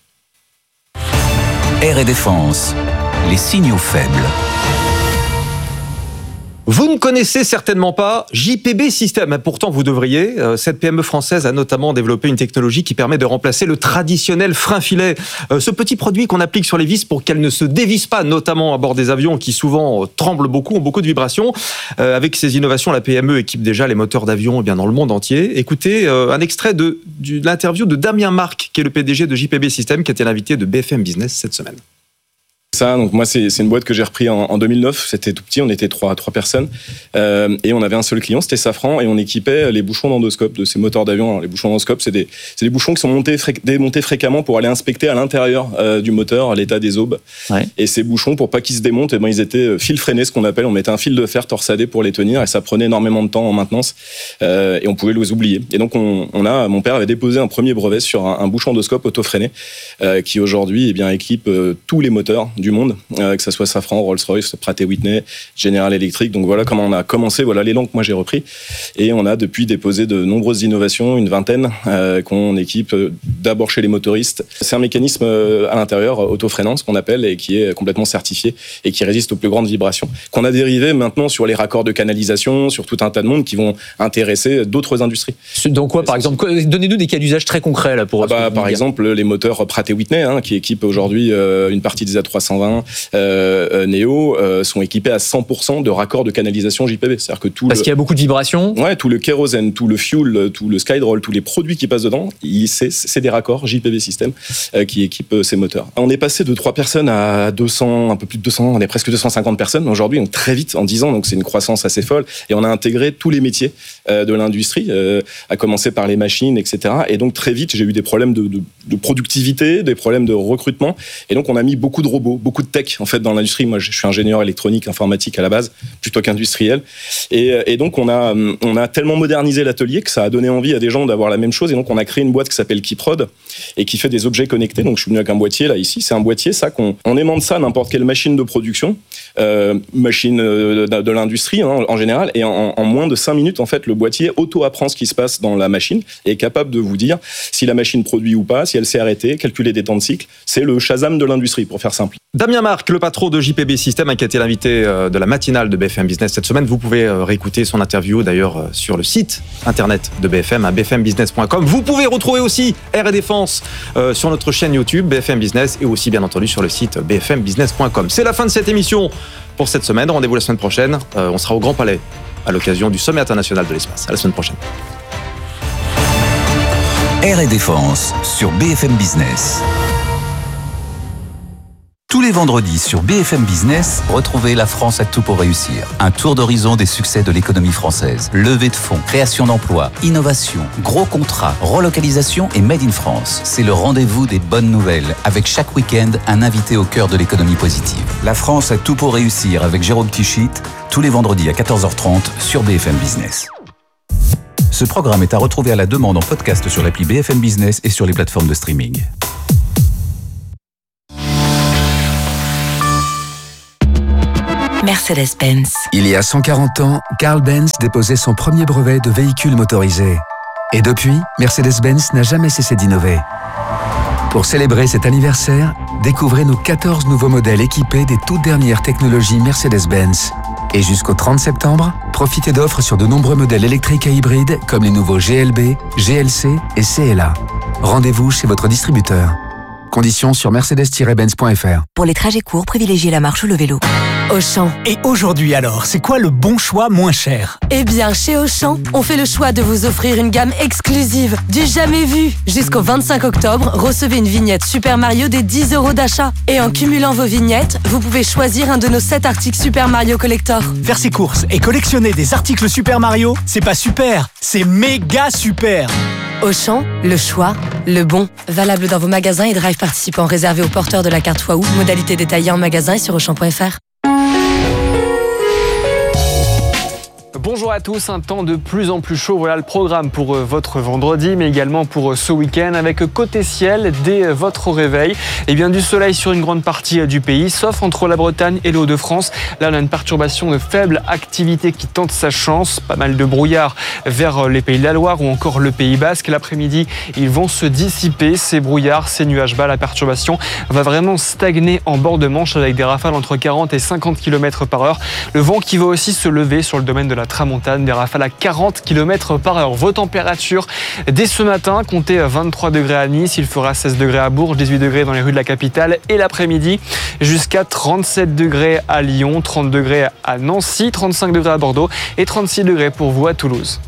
Air et Défense, les signaux faibles. Vous ne connaissez certainement pas J P B System, pourtant vous devriez. Cette P M E française a notamment développé une technologie qui permet de remplacer le traditionnel frein-filet. Ce petit produit qu'on applique sur les vis pour qu'elles ne se dévissent pas, notamment à bord des avions qui souvent tremblent beaucoup, ont beaucoup de vibrations. Avec ces innovations, la P M E équipe déjà les moteurs d'avions dans le monde entier. Écoutez un extrait de, de l'interview de Damien Marc, qui est le P D G de J P B System, qui était l'invité de B F M Business cette semaine. Ça, donc moi, c'est, c'est une boîte que j'ai repris en, en deux mille neuf. C'était tout petit, on était trois, trois personnes. Euh, et on avait un seul client, c'était Safran, et on équipait les bouchons d'endoscope de ces moteurs d'avion. Alors, les bouchons d'endoscope, c'est des, c'est des bouchons qui sont montés, fré, démontés fréquemment pour aller inspecter à l'intérieur euh, du moteur l'état des aubes. Ouais. Et ces bouchons, pour pas qu'ils se démontent, eh ben, ils étaient fil freiné, ce qu'on appelle. On mettait un fil de fer torsadé pour les tenir, et ça prenait énormément de temps en maintenance. Euh, et on pouvait les oublier. Et donc, on, on a, mon père avait déposé un premier brevet sur un, un bouchon d'endoscope auto-freiné, euh, qui aujourd'hui, eh bien, équipe euh, tous les moteurs du monde. Euh, que ça soit Safran, Rolls-Royce, Pratt et Whitney, General Electric. Donc voilà comment on a commencé, voilà l'élan que moi j'ai repris. Et on a depuis déposé de nombreuses innovations, une vingtaine, euh, qu'on équipe d'abord chez les motoristes. C'est un mécanisme à l'intérieur, auto-freinant, ce qu'on appelle, et qui est complètement certifié et qui résiste aux plus grandes vibrations. Qu'on a dérivé maintenant sur les raccords de canalisation, sur tout un tas de monde qui vont intéresser d'autres industries. Donc quoi, par exemple, donnez-nous des cas d'usage très concrets là pour. Ah bah, par exemple, les moteurs Pratt et Whitney, hein, qui équipent aujourd'hui euh, une partie des A trois cent vingt. Euh, Neo euh, sont équipés à cent pour cent de raccords de canalisation J P B. C'est-à-dire que tout Parce le... qu'il y a beaucoup de vibrations. Ouais, tout le kérosène, tout le fuel, tout le Skydroll, tous les produits qui passent dedans, il, c'est, c'est des raccords J P B System euh, qui équipent euh, ces moteurs. On est passé de trois personnes à deux cents, un peu plus de deux cents, on est presque deux cent cinquante personnes aujourd'hui, donc très vite en dix ans, donc c'est une croissance assez folle. Et on a intégré tous les métiers euh, de l'industrie, euh, à commencer par les machines, et cetera. Et donc très vite, j'ai eu des problèmes de, de, de productivité, des problèmes de recrutement. Et donc on a mis beaucoup de robots, beaucoup de tech en fait dans l'industrie. Moi, je suis ingénieur électronique, informatique à la base, plutôt qu'industriel. Et, et donc, on a, on a tellement modernisé l'atelier que ça a donné envie à des gens d'avoir la même chose. Et donc, on a créé une boîte qui s'appelle Kiprod et qui fait des objets connectés. Donc, je suis venu avec un boîtier, là, ici. C'est un boîtier, ça, qu'on on aimante ça à n'importe quelle machine de production, euh, machine de, de l'industrie, hein, en général. Et en, en moins de cinq minutes, en fait, le boîtier auto-apprend ce qui se passe dans la machine et est capable de vous dire si la machine produit ou pas, si elle s'est arrêtée, calculer des temps de cycle. C'est le Shazam de l'industrie, pour faire simple. Damien Marc, le patron de J P B System, qui a été l'invité de la matinale de B F M Business cette semaine. Vous pouvez réécouter son interview d'ailleurs sur le site internet de B F M à b f m business point com. Vous pouvez retrouver aussi R et Défense sur notre chaîne YouTube B F M Business et aussi bien entendu sur le site b f m business point com. C'est la fin de cette émission pour cette semaine. Rendez-vous la semaine prochaine. On sera au Grand Palais à l'occasion du Sommet international de l'espace. À la semaine prochaine. R et Défense sur B F M Business. Tous les vendredis sur B F M Business, retrouvez La France a tout pour réussir. Un tour d'horizon des succès de l'économie française. Levée de fonds, création d'emplois, innovation, gros contrats, relocalisation et Made in France. C'est le rendez-vous des bonnes nouvelles, avec chaque week-end un invité au cœur de l'économie positive. La France a tout pour réussir avec Jérôme Tichit, tous les vendredis à quatorze heures trente sur B F M Business. Ce programme est à retrouver à la demande en podcast sur l'appli B F M Business et sur les plateformes de streaming. Mercedes-Benz. Il y a cent quarante ans, Carl Benz déposait son premier brevet de véhicule motorisé. Et depuis, Mercedes-Benz n'a jamais cessé d'innover. Pour célébrer cet anniversaire, découvrez nos quatorze nouveaux modèles équipés des toutes dernières technologies Mercedes-Benz. Et jusqu'au trente septembre, profitez d'offres sur de nombreux modèles électriques et hybrides comme les nouveaux G L B, G L C et C L A. Rendez-vous chez votre distributeur. Conditions sur mercedes tiret benz point f r. Pour les trajets courts, privilégiez la marche ou le vélo. Auchan. Et aujourd'hui alors, c'est quoi le bon choix moins cher ? Eh bien, chez Auchan, on fait le choix de vous offrir une gamme exclusive, du jamais vu. Jusqu'au vingt-cinq octobre, recevez une vignette Super Mario des dix euros d'achat. Et en cumulant vos vignettes, vous pouvez choisir un de nos sept articles Super Mario Collector. Faire ses courses et collectionner des articles Super Mario, c'est pas super, c'est méga super. Auchan, le choix, le bon. Valable dans vos magasins et drive participants réservés aux porteurs de la carte Waouh. Modalité détaillée en magasin et sur auchan point f r. Bonjour à tous, un temps de plus en plus chaud, voilà le programme pour votre vendredi, mais également pour ce week-end, avec côté ciel, dès votre réveil, et bien du soleil sur une grande partie du pays, sauf entre la Bretagne et les Hauts-de-France. Là, on a une perturbation de faible activité qui tente sa chance, pas mal de brouillard vers les Pays de la Loire ou encore le Pays Basque. L'après-midi, ils vont se dissiper, ces brouillards, ces nuages bas. La perturbation va vraiment stagner en bord de Manche avec des rafales entre quarante et cinquante kilomètres par heure. Le vent qui va aussi se lever sur le domaine de la tramontane, des rafales à quarante kilomètres par heure. Vos températures, dès ce matin, comptez vingt-trois degrés à Nice, il fera seize degrés à Bourges, dix-huit degrés dans les rues de la capitale, et l'après-midi, jusqu'à trente-sept degrés à Lyon, trente degrés à Nancy, trente-cinq degrés à Bordeaux et trente-six degrés pour vous à Toulouse.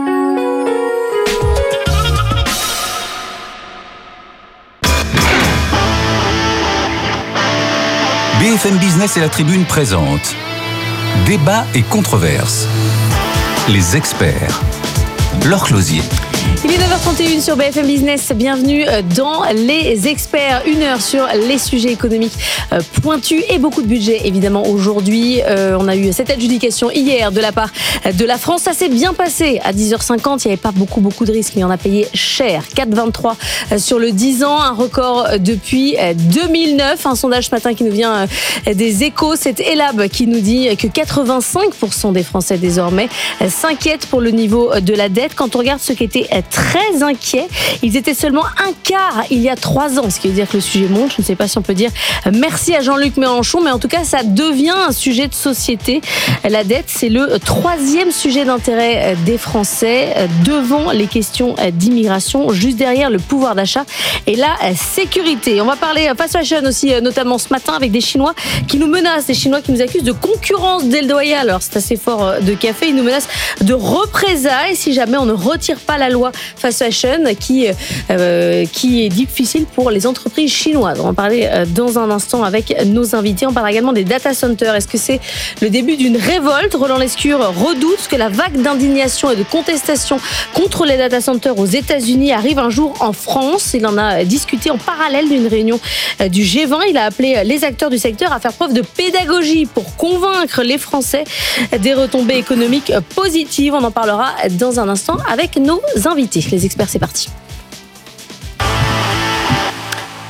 B F M Business et la Tribune présentent Débat et controverses. Les experts. Laure Closier. Il est neuf heures trente et une sur B F M Business. Bienvenue dans Les Experts. Une heure sur les sujets économiques pointus et beaucoup de budget, évidemment, aujourd'hui. Euh, on a eu cette adjudication hier de la part de la France. Ça s'est bien passé. À dix heures cinquante, il n'y avait pas beaucoup, beaucoup de risques, mais on a payé cher. quatre virgule vingt-trois sur le dix ans. Un record depuis deux mille neuf. Un sondage ce matin qui nous vient des Échos. C'est Elab qui nous dit que quatre-vingt-cinq pour cent des Français, désormais, s'inquiètent pour le niveau de la dette. Quand on regarde ce qui était très inquiets. Ils étaient seulement un quart il y a trois ans, ce qui veut dire que le sujet monte. Je ne sais pas si on peut dire merci à Jean-Luc Mélenchon, mais en tout cas, ça devient un sujet de société. La dette, c'est le troisième sujet d'intérêt des Français, devant les questions d'immigration, juste derrière le pouvoir d'achat et la sécurité. On va parler fast fashion aussi, notamment ce matin, avec des Chinois qui nous menacent, des Chinois qui nous accusent de concurrence déloyale. Alors, c'est assez fort de café. Ils nous menacent de représailles si jamais on ne retire pas la loi fast fashion qui, euh, qui est difficile pour les entreprises chinoises. On va en parler dans un instant avec nos invités. On parle également des data centers. Est-ce que c'est le début d'une révolte ? Roland Lescure redoute que la vague d'indignation et de contestation contre les data centers aux États-Unis arrive un jour en France. Il en a discuté en parallèle d'une réunion du G vingt. Il a appelé les acteurs du secteur à faire preuve de pédagogie pour convaincre les Français des retombées économiques positives. On en parlera dans un instant avec nos invités. Les experts, c'est parti. Nos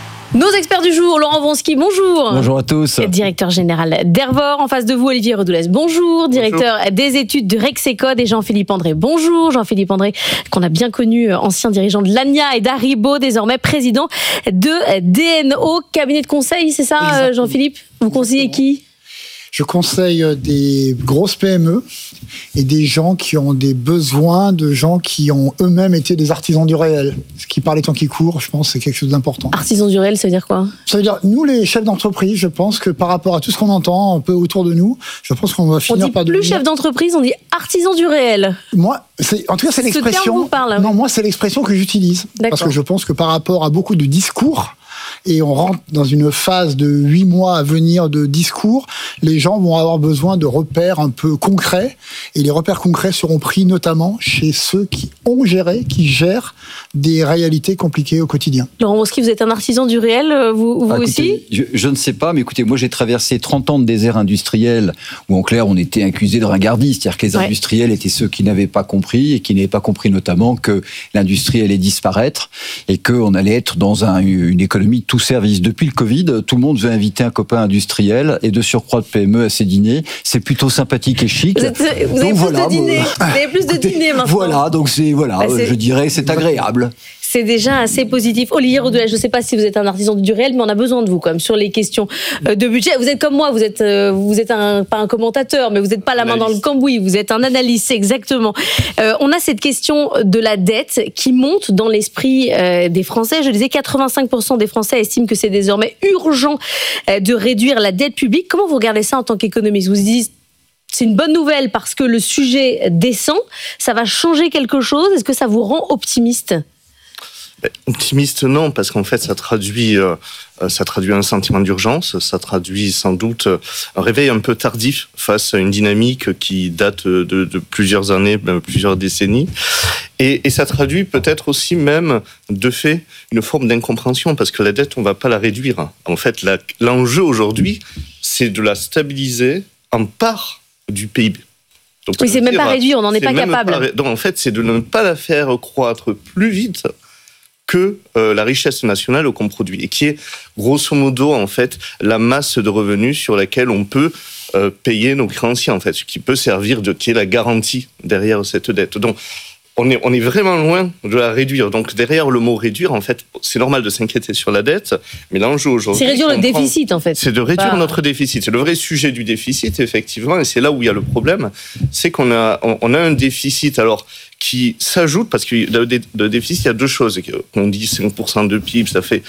Nos experts du jour, Laurent Vronsky, bonjour. Bonjour à tous. Directeur général d'Hervor. En face de vous, Olivier Redoulès, bonjour. Directeur bonjour. Des études de Rexecode et Jean-Philippe André, bonjour. Jean-Philippe André, qu'on a bien connu, ancien dirigeant de l'A N I A et d'Haribo, désormais président de D N O, cabinet de conseil, c'est ça, exactement. Jean-Philippe? Vous conseillez qui? Je conseille des grosses P M E et des gens qui ont des besoins, de gens qui ont eux-mêmes été des artisans du réel. Ce qui, par les temps qui courent, je pense, c'est quelque chose d'important. Artisans du réel, ça veut dire quoi? Ça veut dire, nous, les chefs d'entreprise, je pense que par rapport à tout ce qu'on entend un peu autour de nous, je pense qu'on va finir par... On dit plus devenir... chef d'entreprise, on dit artisans du réel. Moi, c'est, en tout cas, c'est l'expression... Ce terme vous parle. Non, moi, c'est l'expression que j'utilise. D'accord. Parce que je pense que par rapport à beaucoup de discours... et on rentre dans une phase de huit mois à venir de discours, les gens vont avoir besoin de repères un peu concrets, et les repères concrets seront pris notamment chez ceux qui ont géré, qui gèrent des réalités compliquées au quotidien. Laurent Vronsky, vous êtes un artisan du réel, vous, vous ah, écoutez, aussi je, je ne sais pas, mais écoutez, moi j'ai traversé trente ans de désert industriel, où en clair on était accusés de ringardistes, c'est-à-dire que les ouais. industriels étaient ceux qui n'avaient pas compris, et qui n'avaient pas compris notamment que l'industrie allait disparaître, et qu'on allait être dans un, une économie tout service. Depuis le Covid, tout le monde veut inviter un copain industriel et de surcroît de P M E à ses dîners. C'est plutôt sympathique et chic. Vous, êtes, vous avez donc, plus voilà, de dîners. Vous avez plus de dîners maintenant. Voilà, donc c'est voilà, bah, c'est... je dirais c'est agréable. C'est déjà assez positif. Olivier Redoulès, je ne sais pas si vous êtes un artisan du réel, mais on a besoin de vous quand même sur les questions de budget. Vous êtes comme moi, vous êtes, vous êtes un, pas un commentateur, mais vous n'êtes pas la main dans le cambouis, vous êtes un analyste, exactement. Euh, on a cette question de la dette qui monte dans l'esprit euh, des Français. Je disais, quatre-vingt-cinq pour cent des Français estiment que c'est désormais urgent euh, de réduire la dette publique. Comment vous regardez ça en tant qu'économiste? Vous vous dites, c'est une bonne nouvelle parce que le sujet descend, ça va changer quelque chose? Est-ce que ça vous rend optimiste? Optimiste, non, parce qu'en fait, ça traduit, euh, ça traduit un sentiment d'urgence, ça traduit sans doute un réveil un peu tardif face à une dynamique qui date de, de plusieurs années, même plusieurs décennies. Et, et ça traduit peut-être aussi même, de fait, une forme d'incompréhension, parce que la dette, on ne va pas la réduire. En fait, la, l'enjeu aujourd'hui, c'est de la stabiliser en part du P I B. Donc, oui, c'est même dire, pas réduit, on n'en est pas capable. Pas, donc, en fait, c'est de ne pas la faire croître plus vite que euh, la richesse nationale qu'on produit, et qui est grosso modo en fait la masse de revenus sur laquelle on peut euh, payer nos créanciers, en fait, ce qui peut servir de qui est la garantie derrière cette dette. Donc on est on est vraiment loin de la réduire. Donc derrière le mot réduire, en fait, c'est normal de s'inquiéter sur la dette, mais l'enjeu aujourd'hui, c'est réduire le déficit, en fait. C'est de réduire bah... notre déficit. C'est le vrai sujet du déficit, effectivement, et c'est là où il y a le problème, c'est qu'on a on, on a un déficit alors qui s'ajoute, parce que le déficit, il y a deux choses. On dit cinq pour cent de P I B, ça fait,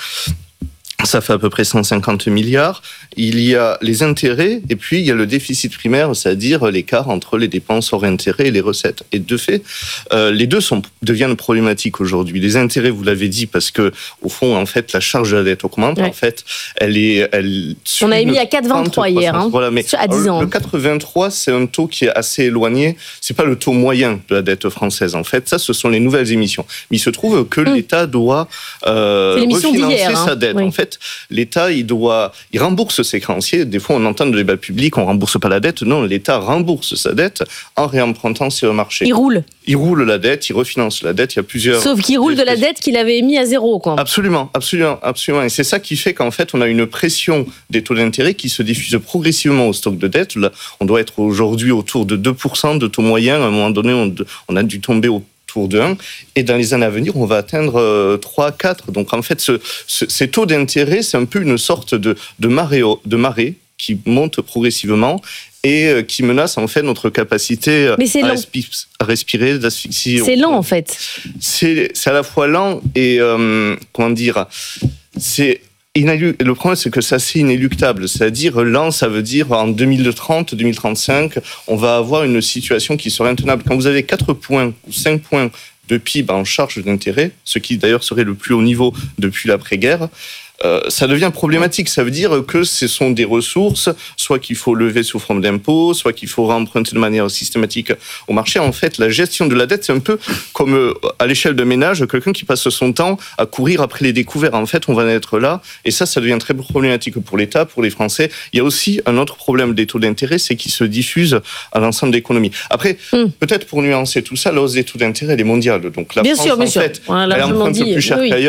ça fait à peu près cent cinquante milliards. Il y a les intérêts, et puis il y a le déficit primaire, c'est-à-dire l'écart entre les dépenses hors intérêts et les recettes. Et de fait, euh, les deux sont, deviennent problématiques aujourd'hui. Les intérêts, vous l'avez dit, parce que au fond, en fait, la charge de la dette augmente. Ouais. En fait, elle est... Elle, on avait mis à quatre virgule vingt-trois hier, hein, voilà, mais à dix ans. Le quatre virgule vingt-trois, c'est un taux qui est assez éloigné. C'est pas le taux moyen de la dette française. En fait, ça, ce sont les nouvelles émissions. Mais il se trouve que mmh. l'État doit euh, refinancer hein. sa dette. Oui. En fait, l'État, il doit, il rembourse ses créanciers. Des fois, on entend dans le débat public, on rembourse pas la dette. Non, l'État rembourse sa dette en réempruntant sur le marché. Il roule. Il roule la dette, il refinance la dette. Il y a plusieurs. Sauf qu'il roule de la dette qu'il avait émis à zéro, quoi. Absolument, absolument, absolument. Et c'est ça qui fait qu'en fait, on a une pression des taux d'intérêt qui se diffuse progressivement au stock de dette. Là, on doit être aujourd'hui autour de deux pour cent de taux moyen. À un moment donné, on, on a dû tomber au de un, et dans les années à venir, on va atteindre euh, trois, quatre. Donc en fait, ce, ce, ces taux d'intérêt, c'est un peu une sorte de, de, marée, de marée qui monte progressivement et euh, qui menace en fait notre capacité à, respi- à respirer, d'asphyxie. C'est lent en fait. C'est, c'est à la fois lent et, euh, comment dire, c'est... Inélu- le problème, c'est que ça, c'est inéluctable. C'est-à-dire, lent, ça veut dire en deux mille trente, deux mille trente-cinq, on va avoir une situation qui serait intenable. Quand vous avez quatre points ou cinq points de P I B en charge d'intérêt, ce qui d'ailleurs serait le plus haut niveau depuis l'après-guerre, Euh, ça devient problématique. Ça veut dire que ce sont des ressources, soit qu'il faut lever sous forme d'impôts, soit qu'il faut remprunter de manière systématique au marché. En fait, la gestion de la dette, c'est un peu comme euh, à l'échelle de ménage, quelqu'un qui passe son temps à courir après les découverts. En fait, on va en être là, et ça, ça devient très problématique pour l'État, pour les Français. Il y a aussi un autre problème des taux d'intérêt, c'est qu'ils se diffusent à l'ensemble de l'économie. Après, mm. peut-être pour nuancer tout ça, la hausse des taux d'intérêt, elle est mondiale. Donc la bien France, sûr, bien en sûr. fait, elle emprunte plus cher oui. qu'ailleurs.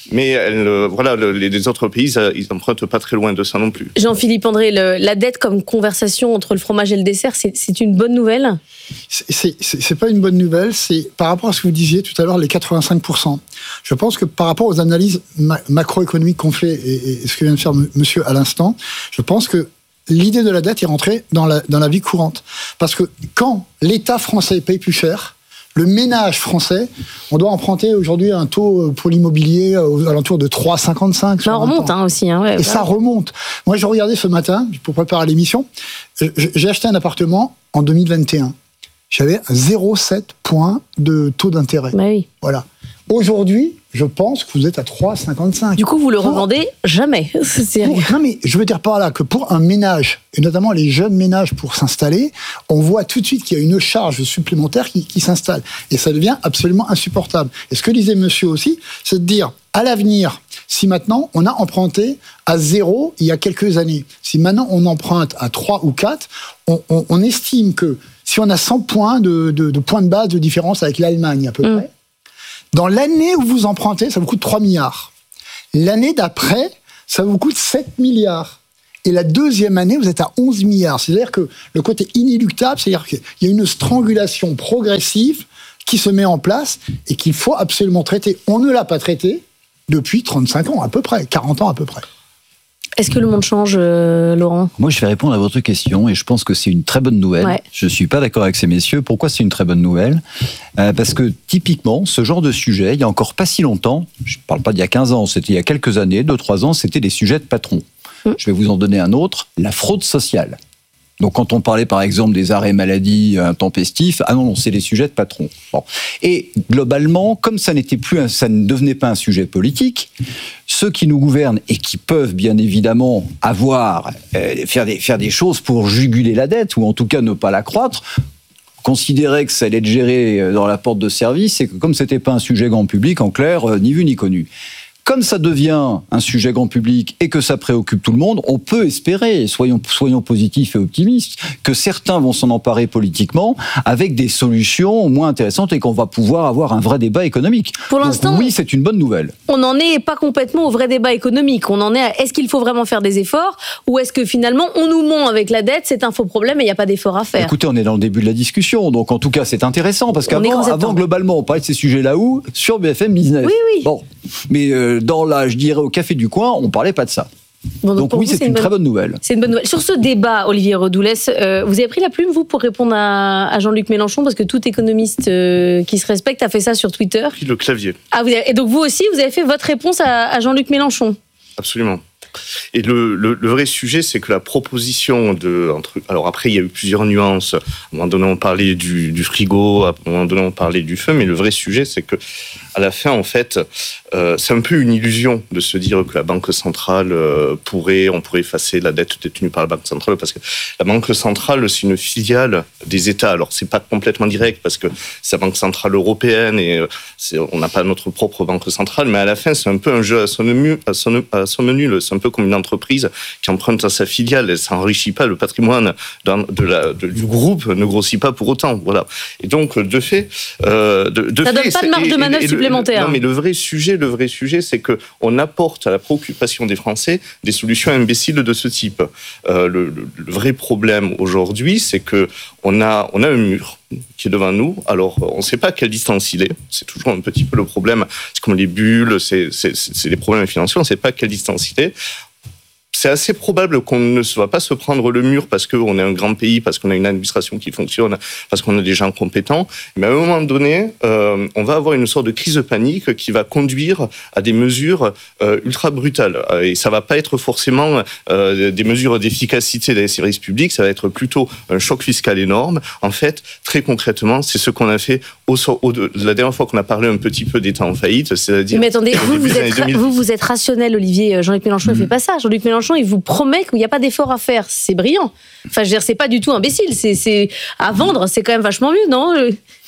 Mais elle, euh, voilà, le, les, les autres pays, ils n'empruntent pas très loin de ça non plus. Jean-Philippe André, le, la dette comme conversation entre le fromage et le dessert, c'est, c'est une bonne nouvelle ? c'est, c'est, c'est pas une bonne nouvelle, c'est par rapport à ce que vous disiez tout à l'heure, les quatre-vingt-cinq pour cent. Je pense que par rapport aux analyses ma- macroéconomiques qu'on fait et, et ce que vient de faire m- monsieur à l'instant, je pense que l'idée de la dette est rentrée dans la, dans la vie courante. Parce que quand l'État français paye plus cher, le ménage français, on doit emprunter aujourd'hui un taux pour l'immobilier aux alentours de trois virgule cinquante-cinq. Ça remonte hein, aussi. Hein, ouais, et ouais. ça remonte. Moi, je regardais ce matin, pour préparer l'émission, j'ai acheté un appartement en deux mille vingt et un. J'avais zéro virgule sept points de taux d'intérêt. Bah oui. Voilà. Aujourd'hui, je pense que vous êtes à trois virgule cinquante-cinq. Du coup, vous le pour... revendez jamais. C'est... Pour... Non, mais je veux dire par là que pour un ménage, et notamment les jeunes ménages pour s'installer, on voit tout de suite qu'il y a une charge supplémentaire qui, qui s'installe. Et ça devient absolument insupportable. Et ce que disait monsieur aussi, c'est de dire, à l'avenir, si maintenant on a emprunté à zéro il y a quelques années, si maintenant on emprunte à trois ou quatre, on, on, on estime que si on a cent points de, de, de points de base de différence avec l'Allemagne à peu mmh. près, dans l'année où vous empruntez, ça vous coûte trois milliards. L'année d'après, ça vous coûte sept milliards. Et la deuxième année, vous êtes à onze milliards. C'est-à-dire que le côté inéluctable, c'est-à-dire qu'il y a une strangulation progressive qui se met en place et qu'il faut absolument traiter. On ne l'a pas traité depuis trente-cinq ans à peu près, quarante ans à peu près. Est-ce que le monde change, euh, Laurent ? Moi, je vais répondre à votre question et je pense que c'est une très bonne nouvelle. Ouais. Je ne suis pas d'accord avec ces messieurs. Pourquoi c'est une très bonne nouvelle ? euh, Parce que typiquement, ce genre de sujet, il y a encore pas si longtemps, je ne parle pas d'il y a quinze ans, c'était il y a quelques années, deux trois ans, c'était des sujets de patrons. Mmh. Je vais vous en donner un autre, la fraude sociale. Donc, quand on parlait, par exemple, des arrêts maladie intempestifs, ah non, non, c'est des sujets de patrons. Bon. Et globalement, comme ça n'était plus, un, ça ne devenait pas un sujet politique, ceux qui nous gouvernent et qui peuvent bien évidemment avoir, euh, faire des, faire des choses pour juguler la dette, ou en tout cas ne pas l'accroître, considéraient que ça allait être géré dans la porte de service, et que comme c'était pas un sujet grand public, en clair, euh, ni vu ni connu. Comme ça devient un sujet grand public et que ça préoccupe tout le monde, on peut espérer, soyons, soyons positifs et optimistes, que certains vont s'en emparer politiquement avec des solutions moins intéressantes et qu'on va pouvoir avoir un vrai débat économique. Pour l'instant, donc, oui, c'est une bonne nouvelle. On n'en est pas complètement au vrai débat économique. On en est à est-ce qu'il faut vraiment faire des efforts ou est-ce que finalement on nous ment avec la dette, c'est un faux problème et il n'y a pas d'efforts à faire. Écoutez, on est dans le début de la discussion, donc en tout cas c'est intéressant parce qu'avant, avant, globalement, on parlait de ces sujets-là où sur B F M Business. Oui, oui. Bon, mais euh, dans la, je dirais, au café du coin, on parlait pas de ça. Bon, donc, donc oui, vous, c'est, c'est une, une bonne... très bonne nouvelle. C'est une bonne nouvelle. Sur ce débat, Olivier Redoulès, euh, vous avez pris la plume, vous, pour répondre à, à Jean-Luc Mélenchon, parce que tout économiste euh, qui se respecte a fait ça sur Twitter. Puis le clavier. Ah, vous avez... Et donc vous aussi, vous avez fait votre réponse à, à Jean-Luc Mélenchon. Absolument. Et le, le, le vrai sujet, c'est que la proposition de... Entre, alors après, il y a eu plusieurs nuances. À un moment donné, on parlait du, du frigo, à un moment donné, on parlait du feu, mais le vrai sujet, c'est que à la fin, en fait, euh, c'est un peu une illusion de se dire que la Banque centrale euh, pourrait, on pourrait effacer la dette détenue par la Banque centrale, parce que la Banque centrale, c'est une filiale des États. Alors, c'est pas complètement direct, parce que c'est la Banque centrale européenne et euh, c'est, on n'a pas notre propre Banque centrale, mais à la fin, c'est un peu un jeu à son menu, à son, à son menu. C'est un peu comme une entreprise qui emprunte à sa filiale, elle s'enrichit pas, le patrimoine de la, de, du groupe ne grossit pas pour autant. Voilà. Et donc, de fait... Euh, de, de ça ne donne pas de marge de manœuvre supplémentaire. Non, mais le vrai sujet, le vrai sujet, c'est qu'on apporte à la préoccupation des Français des solutions imbéciles de ce type. Euh, le, le, le vrai problème aujourd'hui, c'est qu'on a, on a un mur qui est devant nous. Alors, on ne sait pas à quelle distance il est. C'est toujours un petit peu le problème. C'est comme les bulles, c'est, c'est, c'est des problèmes financiers. On ne sait pas à quelle distance il est. C'est assez probable qu'on ne va pas se prendre le mur parce qu'on est un grand pays, parce qu'on a une administration qui fonctionne, parce qu'on a des gens compétents. Mais à un moment donné, euh, on va avoir une sorte de crise de panique qui va conduire à des mesures euh, ultra brutales. Et ça va pas être forcément euh, des mesures d'efficacité des services publics, ça va être plutôt un choc fiscal énorme. En fait, très concrètement, c'est ce qu'on a fait au, au, la dernière fois qu'on a parlé un petit peu d'État en faillite, c'est-à-dire... Mais attendez, vous, vous, êtes, vous, vous êtes rationnel, Olivier. Jean-Luc Mélenchon ne mmh. fait pas ça. Jean-Luc Mélenchon, il vous promet qu'il n'y a pas d'effort à faire. C'est brillant. Enfin, je veux dire, c'est pas du tout imbécile. C'est, c'est à vendre, c'est quand même vachement mieux, non, Laurent ?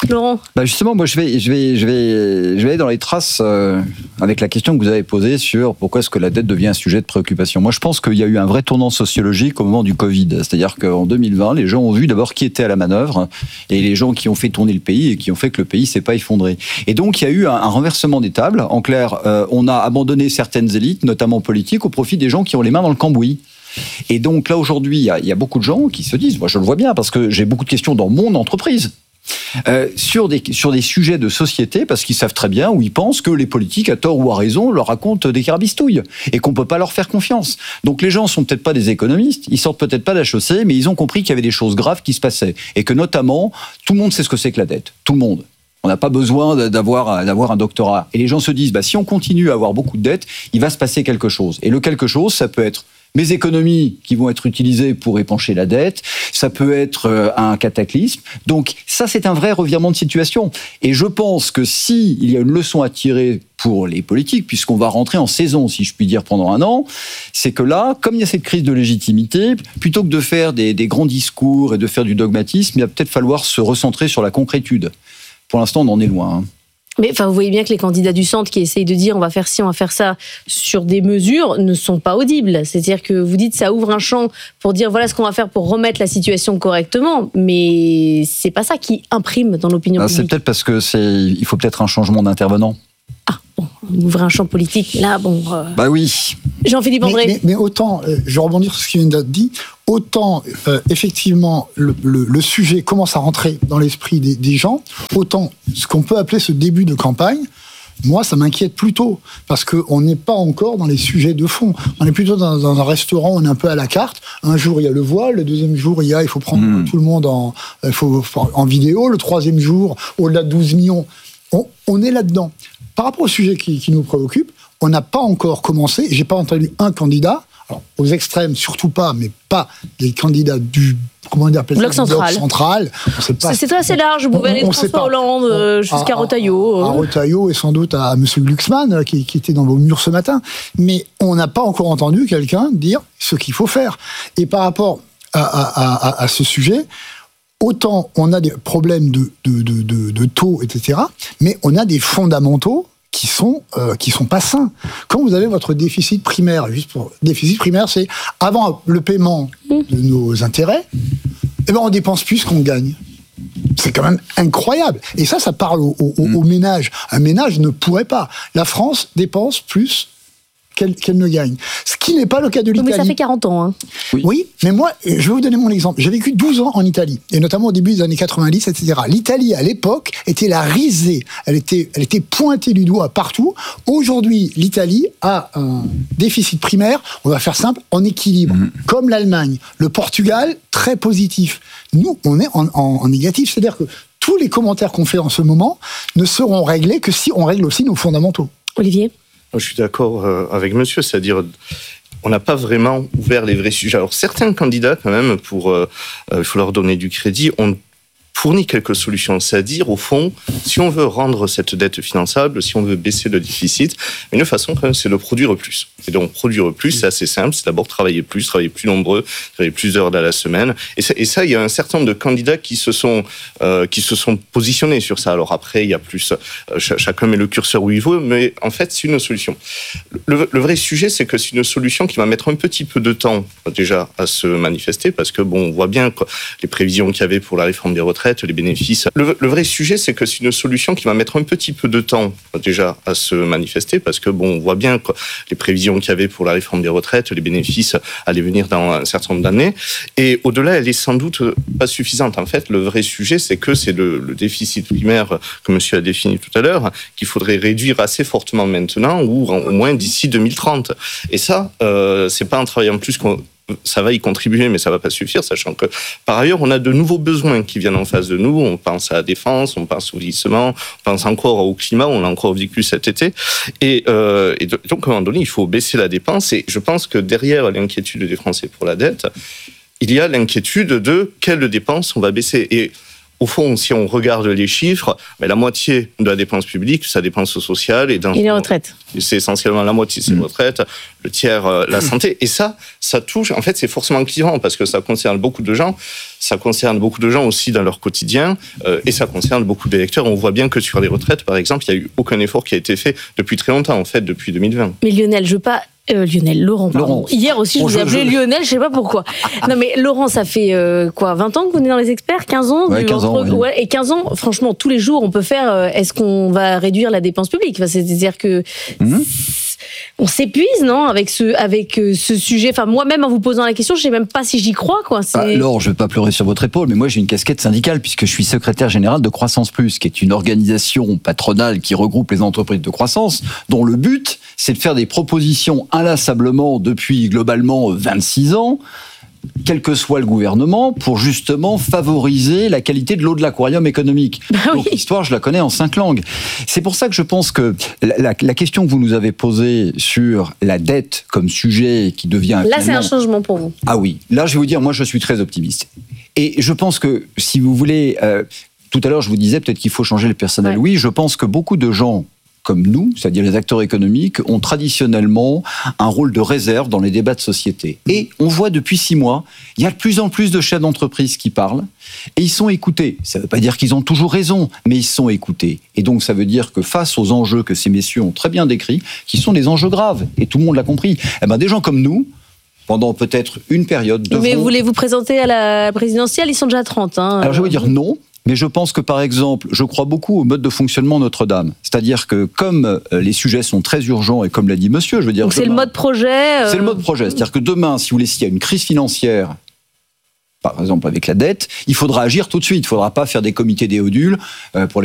Bah justement, moi, je vais, je vais, je vais, je vais aller dans les traces euh, avec la question que vous avez posée sur pourquoi est-ce que la dette devient un sujet de préoccupation. Moi, je pense qu'il y a eu un vrai tournant sociologique au moment du Covid. C'est-à-dire qu'en deux mille vingt, les gens ont vu d'abord qui était à la manœuvre et les gens qui ont fait tourner le pays et qui ont fait fait que le pays s'est pas effondré. Et donc il y a eu un, un renversement des tables. En clair, euh, on a abandonné certaines élites, notamment politiques, au profit des gens qui ont les mains dans le cambouis. Et donc là aujourd'hui, il y a, il y a beaucoup de gens qui se disent, moi je le vois bien parce que j'ai beaucoup de questions dans mon entreprise. Euh, sur, des, sur des sujets de société, parce qu'ils savent très bien, ou ils pensent que les politiques, à tort ou à raison, leur racontent des carabistouilles et qu'on peut pas leur faire confiance. Donc les gens sont peut-être pas des économistes, ils sortent peut-être pas d'H E C, mais ils ont compris qu'il y avait des choses graves qui se passaient et que notamment, tout le monde sait ce que c'est que la dette. Tout le monde. On n'a pas besoin d'avoir, d'avoir un doctorat. Et les gens se disent, bah, si on continue à avoir beaucoup de dettes, il va se passer quelque chose. Et le quelque chose, ça peut être mes économies qui vont être utilisées pour épancher la dette, ça peut être euh, un cataclysme. Donc ça, c'est un vrai revirement de situation. Et je pense que si il y a une leçon à tirer pour les politiques, puisqu'on va rentrer en saison, si je puis dire, pendant un an, c'est que là, comme il y a cette crise de légitimité, plutôt que de faire des, des grands discours et de faire du dogmatisme, il va peut-être falloir se recentrer sur la concrétude. Pour l'instant, on en est loin, hein. Mais enfin, vous voyez bien que les candidats du centre qui essayent de dire on va faire ci, on va faire ça sur des mesures ne sont pas audibles. C'est-à-dire que vous dites ça ouvre un champ pour dire voilà ce qu'on va faire pour remettre la situation correctement, mais c'est pas ça qui imprime dans l'opinion ah, publique. C'est peut-être parce que c'est, il faut peut-être un changement d'intervenant. Ah bon, on ouvre un champ politique là, bon. Euh... Bah oui. Jean-Philippe André. Mais, mais, mais autant, euh, je vais rebondir sur ce qui vient d'être dit. Autant, euh, effectivement, le, le, le sujet commence à rentrer dans l'esprit des, des gens, autant ce qu'on peut appeler ce début de campagne, moi, ça m'inquiète plutôt, parce qu'on n'est pas encore dans les sujets de fond. On est plutôt dans, dans un restaurant, on est un peu à la carte. Un jour, il y a le voile, le deuxième jour, il y a, il faut prendre mmh. tout le monde en, il faut, en vidéo, le troisième jour, au-delà de douze millions. On, on est là-dedans. Par rapport au sujet qui, qui nous préoccupe, on n'a pas encore commencé, j'ai pas entendu un candidat, alors, aux extrêmes, surtout pas, mais pas les candidats du comment dire, bloc central. central. Pas, c'est assez large, vous pouvez aller de François Hollande euh, jusqu'à Retailleau. À, à Retailleau et sans doute à M. Glucksmann, qui, qui était dans vos murs ce matin. Mais on n'a pas encore entendu quelqu'un dire ce qu'il faut faire. Et par rapport à, à, à, à ce sujet, autant on a des problèmes de, de, de, de, de taux, et cetera, mais on a des fondamentaux qui sont euh, qui sont pas sains. Quand vous avez votre déficit primaire, juste pour déficit primaire, c'est avant le paiement de nos intérêts, eh ben on dépense plus qu'on gagne. C'est quand même incroyable. Et ça, ça parle au, au, au ménage. Un ménage ne pourrait pas. La France dépense plus qu'elle, qu'elle ne gagne. Ce qui n'est pas le cas de l'Italie. Mais ça fait quarante ans. Hein. Oui. oui, mais moi, je vais vous donner mon exemple. J'ai vécu douze ans en Italie, et notamment au début des années quatre-vingt-dix, et cetera. L'Italie, à l'époque, était la risée. Elle était, elle était pointée du doigt partout. Aujourd'hui, l'Italie a un déficit primaire, on va faire simple, en équilibre, mmh. comme l'Allemagne. Le Portugal, très positif. Nous, on est en, en, en négatif. C'est-à-dire que tous les commentaires qu'on fait en ce moment ne seront réglés que si on règle aussi nos fondamentaux. Olivier ? Je suis d'accord avec monsieur, c'est-à-dire on n'a pas vraiment ouvert les vrais sujets. Alors certains candidats, quand même, pour euh, il faut leur donner du crédit, ont fourni quelques solutions. C'est-à-dire, au fond, si on veut rendre cette dette finançable, si on veut baisser le déficit, une façon, quand même, c'est de produire plus. Et donc, produire plus, c'est assez simple. C'est d'abord travailler plus, travailler plus nombreux, travailler plus d'heures à la semaine. Et ça, et ça, il y a un certain nombre de candidats qui se sont, euh, qui se sont positionnés sur ça. Alors après, il y a plus, euh, ch- chacun met le curseur où il veut, mais en fait, c'est une solution. Le, le vrai sujet, c'est que c'est une solution qui va mettre un petit peu de temps, déjà, à se manifester, parce que, bon, on voit bien que les prévisions qu'il y avait pour la réforme des retraites, les bénéfices. Le, le vrai sujet, c'est que c'est une solution qui va mettre un petit peu de temps déjà à se manifester, parce que bon, on voit bien que les prévisions qu'il y avait pour la réforme des retraites, les bénéfices allaient venir dans un certain nombre d'années. Et au-delà, elle est sans doute pas suffisante. En fait, le vrai sujet, c'est que c'est le, le déficit primaire que monsieur a défini tout à l'heure, qu'il faudrait réduire assez fortement maintenant, ou au moins d'ici deux mille trente. Et ça, euh, c'est pas un travail en plus qu'on ça va y contribuer, mais ça va pas suffire, sachant que, par ailleurs, on a de nouveaux besoins qui viennent en face de nous. On pense à la défense, on pense au vieillissement, on pense encore au climat, on l'a encore vécu cet été. Et, euh, et donc, à un moment donné, il faut baisser la dépense. Et je pense que derrière l'inquiétude des Français pour la dette, il y a l'inquiétude de quelle dépense on va baisser. Et au fond, si on regarde les chiffres, mais la moitié de la dépense publique, c'est la dépense sociale. Et, dans et les retraites. C'est essentiellement la moitié, c'est les retraites, le tiers, euh, la santé. Et ça, ça touche, en fait, c'est forcément clivant, parce que ça concerne beaucoup de gens. Ça concerne beaucoup de gens aussi dans leur quotidien, euh, et ça concerne beaucoup d'électeurs. On voit bien que sur les retraites, par exemple, il n'y a eu aucun effort qui a été fait depuis très longtemps, en fait, depuis deux mille vingt. Mais Lionel, je veux pas Euh, Lionel, Laurent, pardon. Laurent. Hier aussi, je Bon, vous ai je- appelé je- Lionel, je sais pas pourquoi. Non, mais Laurent, ça fait euh, quoi, vingt ans que vous venez dans les experts, quinze ans Ouais, du- quinze ans, entre- oui. ouais, et quinze ans, franchement, tous les jours, on peut faire, euh, est-ce qu'on va réduire la dépense publique? Enfin, c'est-à-dire que Mmh. on s'épuise, non, avec ce, avec euh, ce sujet. Enfin, moi-même, en vous posant la question, je sais même pas si j'y crois, quoi. C'est... Ah, Laure, je ne vais pas pleurer sur votre épaule, mais moi j'ai une casquette syndicale puisque je suis secrétaire général de Croissance Plus, qui est une organisation patronale qui regroupe les entreprises de croissance, dont le but, c'est de faire des propositions inlassablement depuis globalement vingt-six ans, quel que soit le gouvernement, pour justement favoriser la qualité de l'eau de l'aquarium économique. Donc l'histoire, je la connais en cinq langues. C'est pour ça que je pense que la, la- la question que vous nous avez posée sur la dette comme sujet qui devient... Là, c'est un finalement- changement pour vous. ah oui, là je vais vous dire, moi je suis très optimiste. Et je pense que si vous voulez, euh, tout à l'heure je vous disais peut-être qu'il faut changer le personnel. Ouais. Oui, je pense que beaucoup de gens comme nous, c'est-à-dire les acteurs économiques, ont traditionnellement un rôle de réserve dans les débats de société. Et on voit depuis six mois, il y a de plus en plus de chefs d'entreprise qui parlent et ils sont écoutés. Ça ne veut pas dire qu'ils ont toujours raison, mais ils sont écoutés. Et donc ça veut dire que face aux enjeux que ces messieurs ont très bien décrits, qui sont des enjeux graves, et tout le monde l'a compris, eh ben, des gens comme nous, pendant peut-être une période, devront... Mais vous voulez vous présenter à la présidentielle? Ils sont déjà trente. Hein. Alors je vais vous dire non, mais je pense que par exemple, je crois beaucoup au mode de fonctionnement Notre-Dame. C'est-à-dire que comme euh, les sujets sont très urgents et comme l'a dit monsieur, je veux dire... Donc c'est le demain- mode projet. euh, C'est le mode projet. C'est-à-dire que demain, si vous voulez, s'il y a une crise financière, par exemple avec la dette, il faudra agir tout de suite. Il ne faudra pas faire des comités Déodules euh, pour les